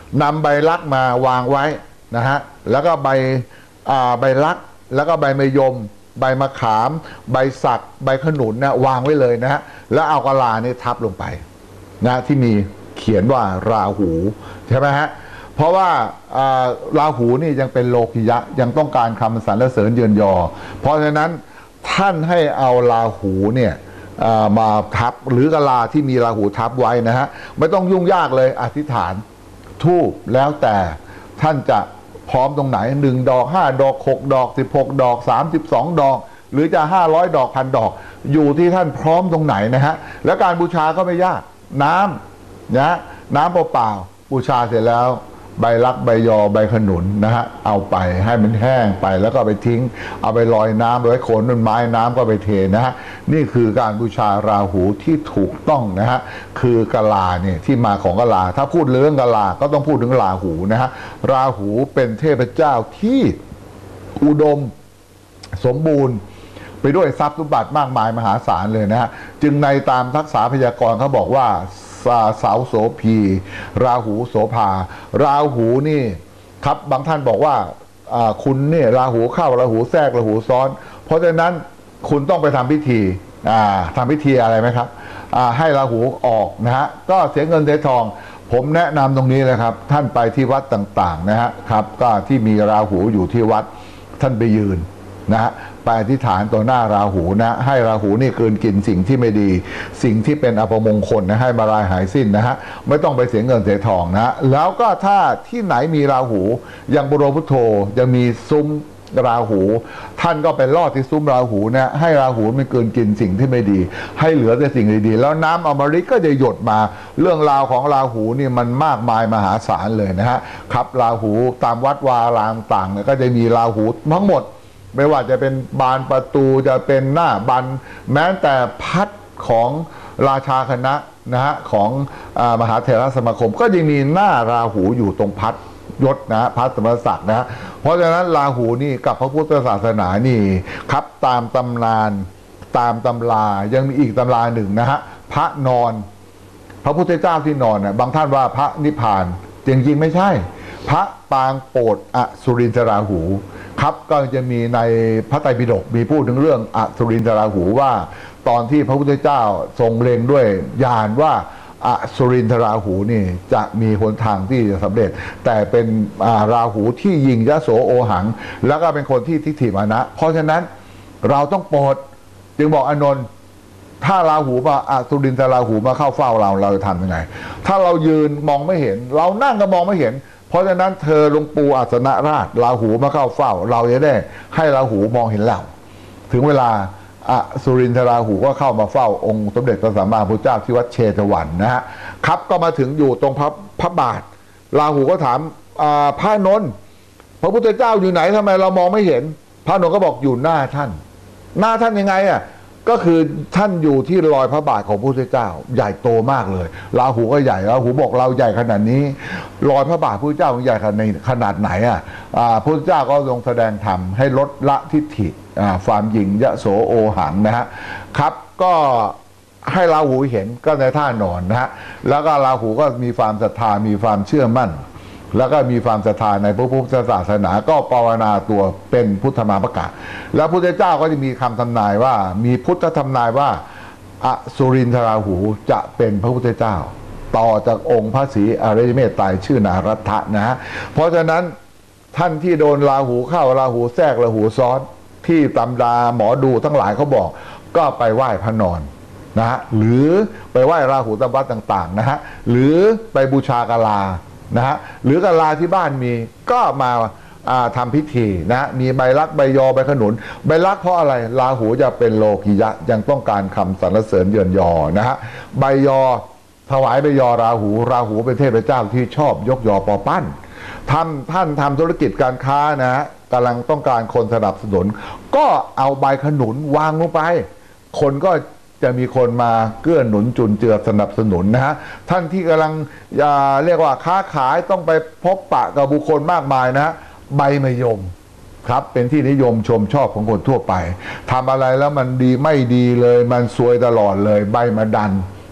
นำใบลักมาวางไว้นะฮะแล้วก็ใบใบลักแล้วก็ใบมะยมใบมะขามใบสักใบขนุนนะวางไว้เลยนะฮะแล้วเอากะลานี่ทับลงไปนะที่มีเขียนว่าราหูใช่ไหมฮะเพราะว่าราหูนี่ยังเป็นโลกิยะยังต้องการคำสรรเสริญเยินยอเพราะฉะนั้นท่านให้เอาราหูเนี่ยมาทับหรือกะลาที่มีราหูทับไว้นะฮะไม่ต้องยุ่งยากเลยอธิษฐานทูบแล้วแต่ท่านจะพร้อมตรงไหนหนึ่งดอกห้าดอกหกดอกสิบหกดอกสามสิบสองดอกหรือจะห้าร้อยดอกพันดอกอยู่ที่ท่านพร้อมตรงไหนนะฮะและการบูชาก็ไม่ยากน้ำนะน้ำเปล่าๆบูชาเสร็จแล้วใบลักใบยอใบขนุนนะฮะเอาไปให้มันแห้งไปแล้วก็ไปทิ้งเอาไปลอยน้ำไว้โคนต้นไม้น้ำก็ไปเทนะฮะนี่คือการบูชาราหูที่ถูกต้องนะฮะคือกะลาเนี่ยที่มาของกะลาถ้าพูดเรื่องกะลาก็ต้องพูดถึงราหูนะฮะราหูเป็นเทพเจ้าที่อุดมสมบูรณ์ไปด้วยทรัพย์สมบัติมากมายมหาศาลเลยนะฮะจึงในตามทักษะพยากรณ์เขาบอกว่าเสาโสพีราหูโสภาราหูนี่ครับบางท่านบอกว่าคุณเนี่ยราหูเข้าราหูแทรกราหูซ้อนเพราะฉะนั้นคุณต้องไปทำพิธีทำพิธีอะไรไหมครับให้ราหูออกนะฮะก็เสียเงินเสียทองผมแนะนำตรงนี้เลยครับท่านไปที่วัดต่างๆนะฮะครับก็ที่มีราหูอยู่ที่วัดท่านไปยืนนะฮะไปอธิษฐานต่อหน้าราหูนะให้ราหูนี่เกินกินสิ่งที่ไม่ดีสิ่งที่เป็นอัปมงคลนะให้มาลายหายสิ้นนะฮะไม่ต้องไปเสียเงินเสียทองนะแล้วก็ถ้าที่ไหนมีราหูอย่างบรมพุทโธยังมีซุ้มราหูท่านก็ไปลอดที่ซุ้มราหูนะให้ราหูไม่เกินกินสิ่งที่ไม่ดีให้เหลือแต่สิ่งดีๆแล้วน้ำอมฤตก็จะหยดมาเรื่องราวของราหูนี่มันมากมายมหาศาลเลยนะฮะครับราหูตามวัดวารามต่างเนี่ยก็จะมีราหูทั้งหมดไม่ว่าจะเป็นบานประตูจะเป็นหน้าบันแม้แต่พัดของราชาคณะนะฮะของมหาเถรสมาคมก็ยังมีหน้าราหูอยู่ตรงพัดยศนะพัดสมศักดิ์นะเพราะฉะนั้นราหูนี่กับพระพุทธศาสนานี่ครับตามตำนานตามตำรายังมีอีกตำราหนึ่งนะฮะพระนอนพระพุทธเจ้าที่นอนนะบางท่านว่าพระนิพพานจริงๆไม่ใช่พระปางโปรดอสุรินทราหูครับก็จะมีในพระไตรปิฎกมีพูดถึงเรื่องอสุรินทราหูว่าตอนที่พระพุทธเจ้าทรงเล็งด้วยญาณว่าอสุรินทราหูนี่จะมีหนทางที่จะสำเร็จแต่เป็นราหูที่ยิงยโสโอหังแล้วก็เป็นคนที่ทิฏฐิมานะเพราะฉะนั้นเราต้องโปรดจึงบอกอานนท์ถ้าราหูมาอสุรินทราหูมาเข้าเฝ้าเราเราจะทำยังไงถ้าเรายืนมองไม่เห็นเรานั่งก็มองไม่เห็นเพราะฉะนั้นเธอลงปูอาสนะราชราหูมาเข้าเฝ้าเราจะได้ให้ราหูมองเห็นเราถึงเวลาอสุรินทราหูก็เข้ามาเฝ้าองค์สมเด็จพระสัมมาสัมพุทธเจ้าที่วัดเชตวันนะฮะครับก็มาถึงอยู่ตรงพระพระบาทราหูก็ถามพระนนท์พระพุทธเจ้าอยู่ไหนทำไมเรามองไม่เห็นพระนนท์ก็บอกอยู่หน้าท่านหน้าท่านยังไงอ่ะก็คือท่านอยู่ที่รอยพระบาทของพระพุทธเจ้าใหญ่โตมากเลยราหูก็ใหญ่ราหูบอกเราใหญ่ขนาดนี้รอยพระบาทพระพุทธเจ้าใหญ่ขนาดไหนอ่ะพระพุทธเจ้าก็ทรงแสดงธรรมให้ลดละทิฏฐิความหยิ่งยโสโอหังนะฮะครับก็ให้ราหูเห็นก็ในท่านอนนะฮะแล้วก็ราหูก็มีความศรัทธามีความเชื่อมั่นแล้วก็มีความศรัทธาในพระพุทธศาสนาก็ภาวนาตัวเป็นพุทธมาภกะแล้วพระพุทธเจ้าก็จะมีคำทำนายว่ามีพุทธทำนายว่าอสุรินทราหูจะเป็นพระพุทธเจ้าต่อจากองค์พระศรีอริยเมตไตรชื่อนารัตถะนะฮะเพราะฉะนั้นท่านที่โดนราหูเข้าราหูแทรกราหูซ้อนที่ตำราหมอดูทั้งหลายเขาบอกก็ไปไหว้พระนอนนะฮะหรือไปไหว้ราหูตามวัดต่างๆนะฮะหรือไปบูชากะลานะฮะหรือกะลาที่บ้านมีก็มาทำพิธีนะมีใบลักใบยอใบขนุนใบลักเพราะอะไรราหูจะเป็นโลกิยะยังต้องการคำสรรเสริญเยินยอนะฮะใบยอถวายใบยอราหูราหูเป็นเทพเจ้าที่ชอบยกยอปอปั้นทำท่านทำธุรกิจการค้านะฮะกำลังต้องการคนสนับสนุนก็เอาใบขนุนวางลงไปคนก็จะมีคนมาเกื้อหนุนจุนเจือสนับสนุนนะฮะท่านที่กำลังเรียกว่าค้าขายต้องไปพบปะกับบุคคลมากมายนะฮะใบมะยมครับเป็นที่นิยมชมชอบของคนทั่วไปทำอะไรแล้วมันดีไม่ดีเลยมันซวยตลอดเลยใบมะดัน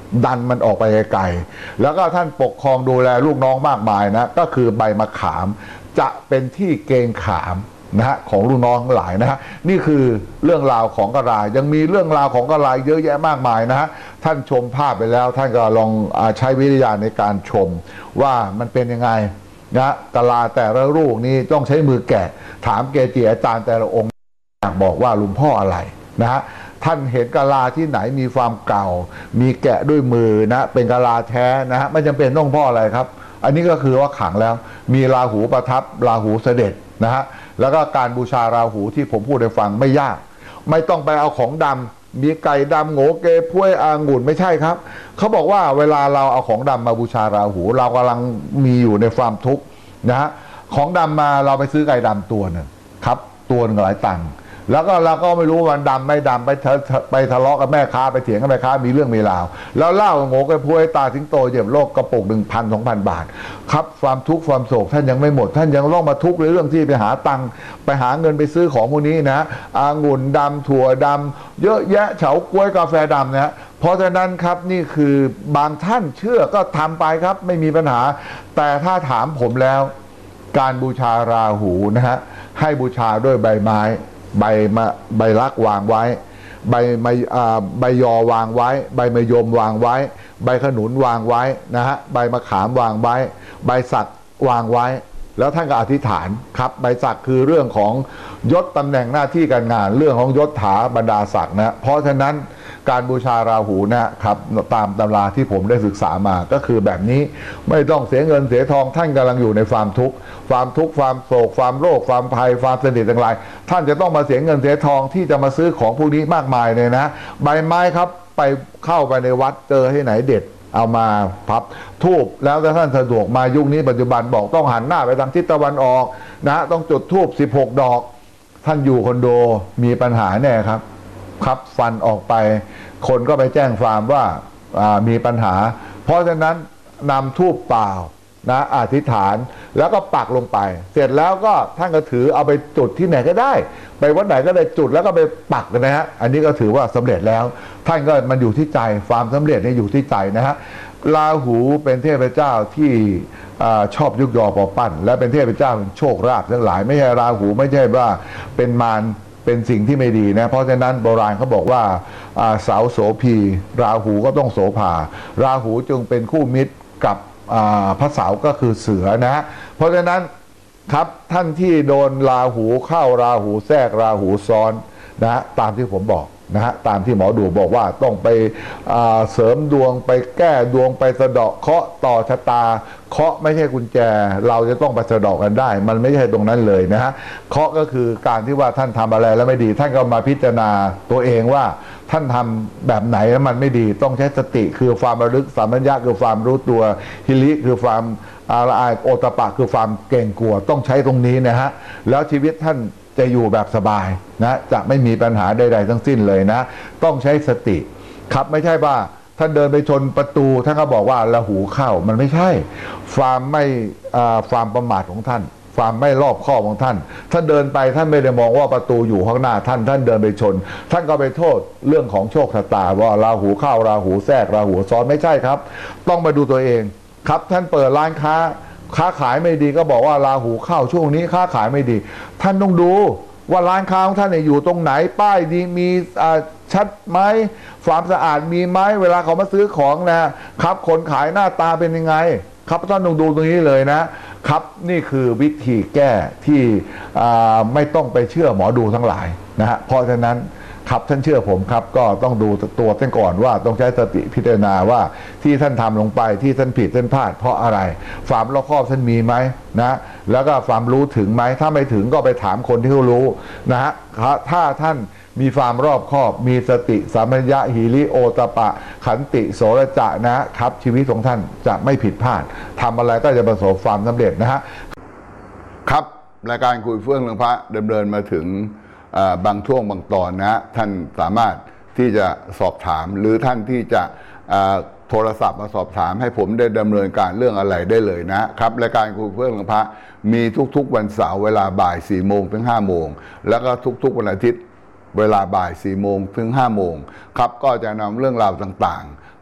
ดันมันออกไปไกลๆแล้วก็ท่านปกครองดูแลลูกน้องมากมายนะก็คือใบมะขามจะเป็นที่เกรงขามนะฮะของลูกน้องหลายนะฮะนี่คือเรื่องราวของกะลายังมีเรื่องราวของกะลาเยอะแยะมากมายนะฮะท่านชมภาพไปแล้วท่านก็ลองใช้วิทยาในการชมว่ามันเป็นยังไงนะกะลาแต่ละลูกนี้ต้องใช้มือแกะถามเกจิอาจารย์แต่ละองค์อยากบอกว่าหลวงพ่ออะไรนะฮะท่านเห็นกะลาที่ไหนมีความเก่ามีแกะด้วยมือนะเป็นกะลาแท้นะฮะไม่จำเป็นต้องพ่ออะไรครับอันนี้ก็คือว่าขังแล้วมีราหูประทับราหูเสด็จนะฮะแล้วก็การบูชาราหูที่ผมพูดให้ฟังไม่ยากไม่ต้องไปเอาของดำมีไก่ดำโง่เกพ้วยองุ่นไม่ใช่ครับเขาบอกว่าเวลาเราเอาของดำมาบูชาราหูเรากำลังมีอยู่ในความทุกข์นะฮะของดำมาเราไปซื้อไก่ดำตัวหนึ่งครับตัวหนึ่งหลายตังค์แล้วก็เราก็ไม่รู้วันดำไม่ดำไปไปทะเลาะกับแม่ค้าไปเถียงกับแม่ค้ามีเรื่องมีราวแล้วเล่าโง่กับพวยตาสิงโตเหยียบโลกกระปุกหนึ่งพันสองพันบาทครับความทุกข์ความโศกท่านยังไม่หมดท่านยังต้องมาทุกข์ในเรื่องที่ไปหาตังค์ไปหาเงินไปซื้อของพวกนี้นะองุ่นดำถั่วดำเยอะแยะเฉาก๊วยกาแฟดำนะเพราะฉะนั้นครับนี่คือบางท่านเชื่อก็ทำไปครับไม่มีปัญหาแต่ถ้าถามผมแล้วการบูชาราหูนะฮะให้บูชาด้วยใบไม้ใบมะใบลักวางไว้ใบไมใบยอวางไว้ใบมะยมวางไว้ใบขนุนวางไว้นะฮะใบมะขามวางไว้ใบสักวางไว้แล้วท่านก็อธิษฐานครับใบสักคือเรื่องของยศตำแหน่งหน้าที่การงานเรื่องของยศถาบรรดาศักดิ์นะเพราะฉะนั้นการบูชาราหูนะครับตามตำราที่ผมได้ศึกษามาก็คือแบบนี้ไม่ต้องเสียเงินเสียทองท่านกำลังอยู่ในความทุกข์ความทุกข์ความโศกความโรคความภัยความสนิทต่างๆท่านจะต้องมาเสียเงินเสียทองที่จะมาซื้อของพวกนี้มากมายเลยนะใบไม้ครับไปเข้าไปในวัดเจอให้ไหนเด็ดเอามาพับทูบแล้วถ้าท่านสะดวกมายุคนี้ปัจจุบันบอกต้องหันหน้าไปทางทิศตะวันออกนะต้องจุดทูบสิบหกดอกท่านอยู่คอนโดมีปัญหาแน่ครับครับฟันออกไปคนก็ไปแจ้งความว่ามีปัญหาเพราะฉะนั้นนำทูบเปล่านะอธิษฐานแล้วก็ปักลงไปเสร็จแล้วก็ท่านก็ถือเอาไปจุดที่ไหนก็ได้ไปวัดไหนก็ได้จุดแล้วก็ไปปักนะฮะอันนี้ก็ถือว่าสำเร็จแล้วท่านก็มันอยู่ที่ใจความสำเร็จเนี่ยอยู่ที่ใจนะฮะราหูเป็นเทพเจ้าที่ชอบยุกยอปอปั้นและเป็นเทพเจ้าโชคลาภทั้งหลายไม่ใช่ราหูไม่ใช่ว่าเป็นมารเป็นสิ่งที่ไม่ดีนะเพราะฉะนั้นโบราณเขาบอกว่าเสาโสภีราหูก็ต้องโสภาราหูจึงเป็นคู่มิตรกับพระเสาก็คือเสือนะเพราะฉะนั้นครับท่านที่โดนราหูเข้าราหูแทรกราหูซ้อนนะตามที่ผมบอกนะฮะตามที่หมอดูบอกว่าต้องไปเสริมดวงไปแก้ดวงไปสะเดาะเคราะห์ต่อชะตาเคราะห์ไม่ใช่กุญแจเราจะต้องไปสะเดาะกันได้มันไม่ใช่ตรงนั้นเลยนะฮะเคราะห์ก็คือการที่ว่าท่านทำอะไรแล้วไม่ดีท่านก็มาพิจารณาตัวเองว่าท่านทำแบบไหนแล้วมันไม่ดีต้องใช้สติคือความระลึกสัมปชัญญะคือความรู้ตัวฮิริคือความอาละอายโอตปะคือความเกรงกลัวต้องใช้ตรงนี้นะฮะแล้วชีวิตท่านจะอยู่แบบสบายนะจะไม่มีปัญหาใดๆทั้งสิ้นเลยนะต้องใช้สติครับไม่ใช่ว่าท่านเดินไปชนประตูท่านก็บอกว่าราหูเข้ามันไม่ใช่ความไม่ความประมาทของท่านความไม่รอบคอบของท่านท่านเดินไปท่านไม่ได้มองว่าประตูอยู่ข้างหน้าท่านท่านเดินไปชนท่านก็ไปโทษเรื่องของโชคชะตาว่าราหูเข้าราหูแทรกราหูซ้อนไม่ใช่ครับต้องมาดูตัวเองครับท่านเปิดร้านค้าค้าขายไม่ดีก็บอกว่าราหูเข้าช่วงนี้ค้าขายไม่ดีท่านต้องดูว่าร้านค้าของท่านอยู่ตรงไหนป้ายดีมีชัดไหมความสะอาดมีไหมเวลาเขามาซื้อของนะครับคนขายหน้าตาเป็นยังไงครับท่านต้องดูตรงนี้เลยนะครับนี่คือวิธีแก้ที่ไม่ต้องไปเชื่อหมอดูทั้งหลายนะฮะเพราะฉะนั้นครับท่านเชื่อผมครับก็ต้องดูตัวท่านก่อนว่าต้องใช้สติพิจารณาว่าที่ท่านทำลงไปที่ท่านผิดท่านพลาดเพราะอะไรความรอบคอบท่านมีไหมนะแล้วก็ความรู้ถึงไหมถ้าไม่ถึงก็ไปถามคนที่เขารู้นะฮะถ้าท่านมีความรอบคอบมีสติสัมปชัญญะหิริโอตปะขันติโสรจะนะครับชีวิตของท่านจะไม่ผิดพลาดทำอะไรก็จะประสบความสำเร็จนะฮะครับรายการคุยเฟื่องเรื่องพระดำเนินมาถึงบางช่วงบางตอนนะท่านสามารถที่จะสอบถามหรือท่านที่จะโทรศัพท์มาสอบถามให้ผมได้ดำเนินการเรื่องอะไรได้เลยนะครับรายการคุยเฟื่องเรื่องพระมีทุกๆวันเสาร์เวลาบ่ายสี่โมงถึงห้าโมงแล้วก็ทุกๆวันอาทิตย์เวลาบ่ายสี่โมงถึงห้าโมงครับก็จะนำเรื่องราวต่างๆ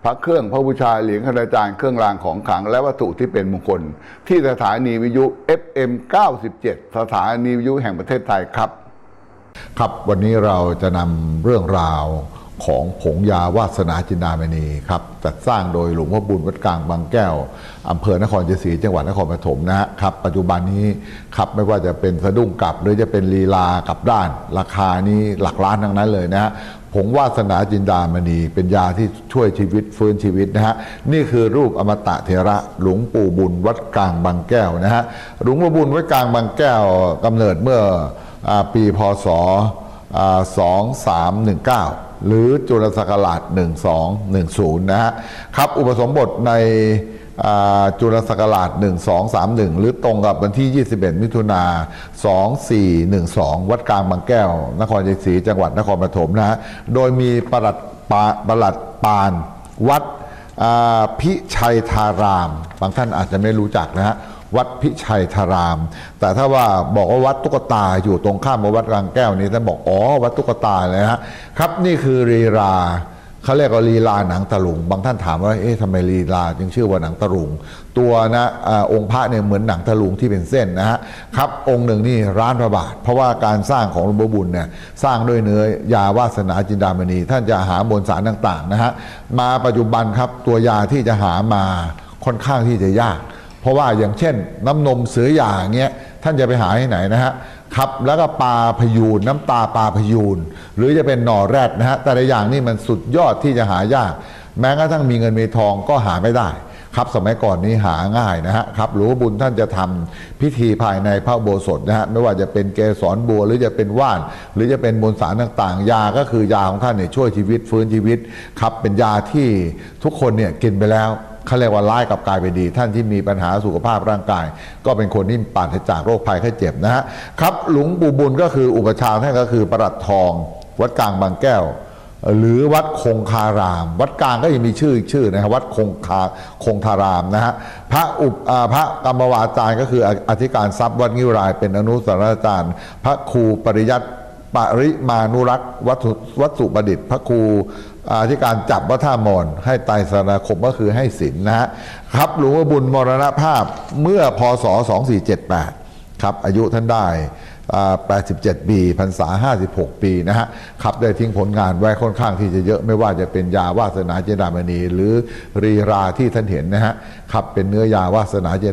พระเครื่องพระบูชาเหรียญคณาจารย์เครื่องรางของขลังและวัตถุที่เป็นมงคลที่สถานีวิทยุ เอฟ เอ็ม เก้าสิบเจ็ด สถานีวิทยุแห่งประเทศไทยครับครับวันนี้เราจะนำเรื่องราวของผงยาวาสนาจินดามณีครับจัดสร้างโดยหลวงพ่อบุญวัดกลางบางแก้วอำเภอนครชัยศรีจังหวัดนครปฐมนะฮะครับปัจจุบันนี้ครับไม่ว่าจะเป็นสะดุ้งกลับหรือจะเป็นลีลากลับด้านราคานี้หลักล้านทั้งนั้นเลยนะฮะผงวาสนาจินดามณีเป็นยาที่ช่วยชีวิตฟื้นชีวิตนะฮะนี่คือรูปอมตะเถระหลวงปู่บุญวัดกลางบางแก้วนะฮะหลวงปู่บุญวัดกลางบางแก้วกำเนิดเมื่อปีพ.ศ. สองสามหนึ่งเก้าหรือจุลศักราชหนึ่งสองหนึ่งศูนย์นะฮะครับอุปสมบทในจุลศักราชหนึ่งสองสามหนึ่งหรือตรงกับวันที่ยี่สิบเอ็ดมิถุนาสองสี่หนึ่งสองวัดกลางบางแก้วนครชัยศรีจังหวัดนครปฐมนะฮะโดยมีปลัดปาปลัดปานวัดพิชัยธารามบางท่านอาจจะไม่รู้จักนะฮะวัดพิชัยธารามแต่ถ้าว่าบอกว่าวัดตุ๊กตาอยู่ตรงข้ามกับวัดกลางแก้วนี้ท่านบอกอ๋อวัดตุ๊กตาเลยฮะครับนี่คือลีลาเขาเรียกว่าลีลาหนังตะลุงบางท่านถามว่าเอ๊ะทำไมลีลาจึงชื่อว่าหนังตะลุงตัวนะอะองค์พระเนี่ยเหมือนหนังตะลุงที่เป็นเส้นนะฮะครับองค์หนึ่งนี่ล้านพระบาทเพราะว่าการสร้างของหลวงพ่อบุญเนี่ยสร้างด้วยเนื้อยาวาสนาจินดามณีท่านจะหามวลสารต่างๆนะฮะมาปัจจุบันครับตัวยาที่จะหามาค่อนข้างที่จะยากเพราะว่าอย่างเช่นน้ำนมเสือหย่าเงี้ยท่านจะไปหาที่ไหนนะฮะครับแล้วก็ปลาพยูนน้ำตาปลาพยูนหรือจะเป็นหน่อแรดนะฮะแต่ละอย่างนี่มันสุดยอดที่จะหายากแม้กระทั่งมีเงินมีทองก็หาไม่ได้ครับสมัยก่อนนี้หาง่ายนะฮะครับหลวงพ่อบุญท่านจะทำพิธีภายในพระอุโบสถนะฮะไม่ว่าจะเป็นเกสรบัวหรือจะเป็นว่านหรือจะเป็นมวลสารต่างๆยาก็คือยาของท่านเนี่ยช่วยชีวิตฟื้นชีวิตครับเป็นยาที่ทุกคนเนี่ยกินไปแล้วเขาเรียกว่าร้ายกับกายไปดีท่านที่มีปัญหาสุขภาพร่างกายก็เป็นคนที่ปราศจากโรคภัยไข้เจ็บนะฮะครับหลวงปู่บุญก็คืออุปชาท่านก็คือประหลัดทองวัดกลางบางแก้วหรือวัดคงคารามวัดกลางก็ยังมีชื่อชื่อนะครับวัดคงคาคงคารามนะฮะพระอุปพระกรรมวาจารย์ก็คืออธิการทรัพย์วัดงิ้วรายเป็นอนุสารอาจารย์พระครูปริยัติปริมานุรักษ์วัตถุวัตถุประดิษฐ์พระครูที่การจับวัดท่ามอนให้ไตรสรณคมก็คือให้ศีลนะฮะครับหลวงพ่อบุญมรณภาพเมื่อพ.ศ. สองสี่เจ็ดแปดครับอายุท่านได้แปดสิบเจ็ดปีพรรษาห้าสิบหกปีนะฮะครับได้ทิ้งผลงานไว้ค่อนข้างที่จะเยอะไม่ว่าจะเป็นยาวาสนาจินดามณีหรือรีราที่ท่านเห็นนะฮะครับเป็นเนื้อยาวาสนาจิน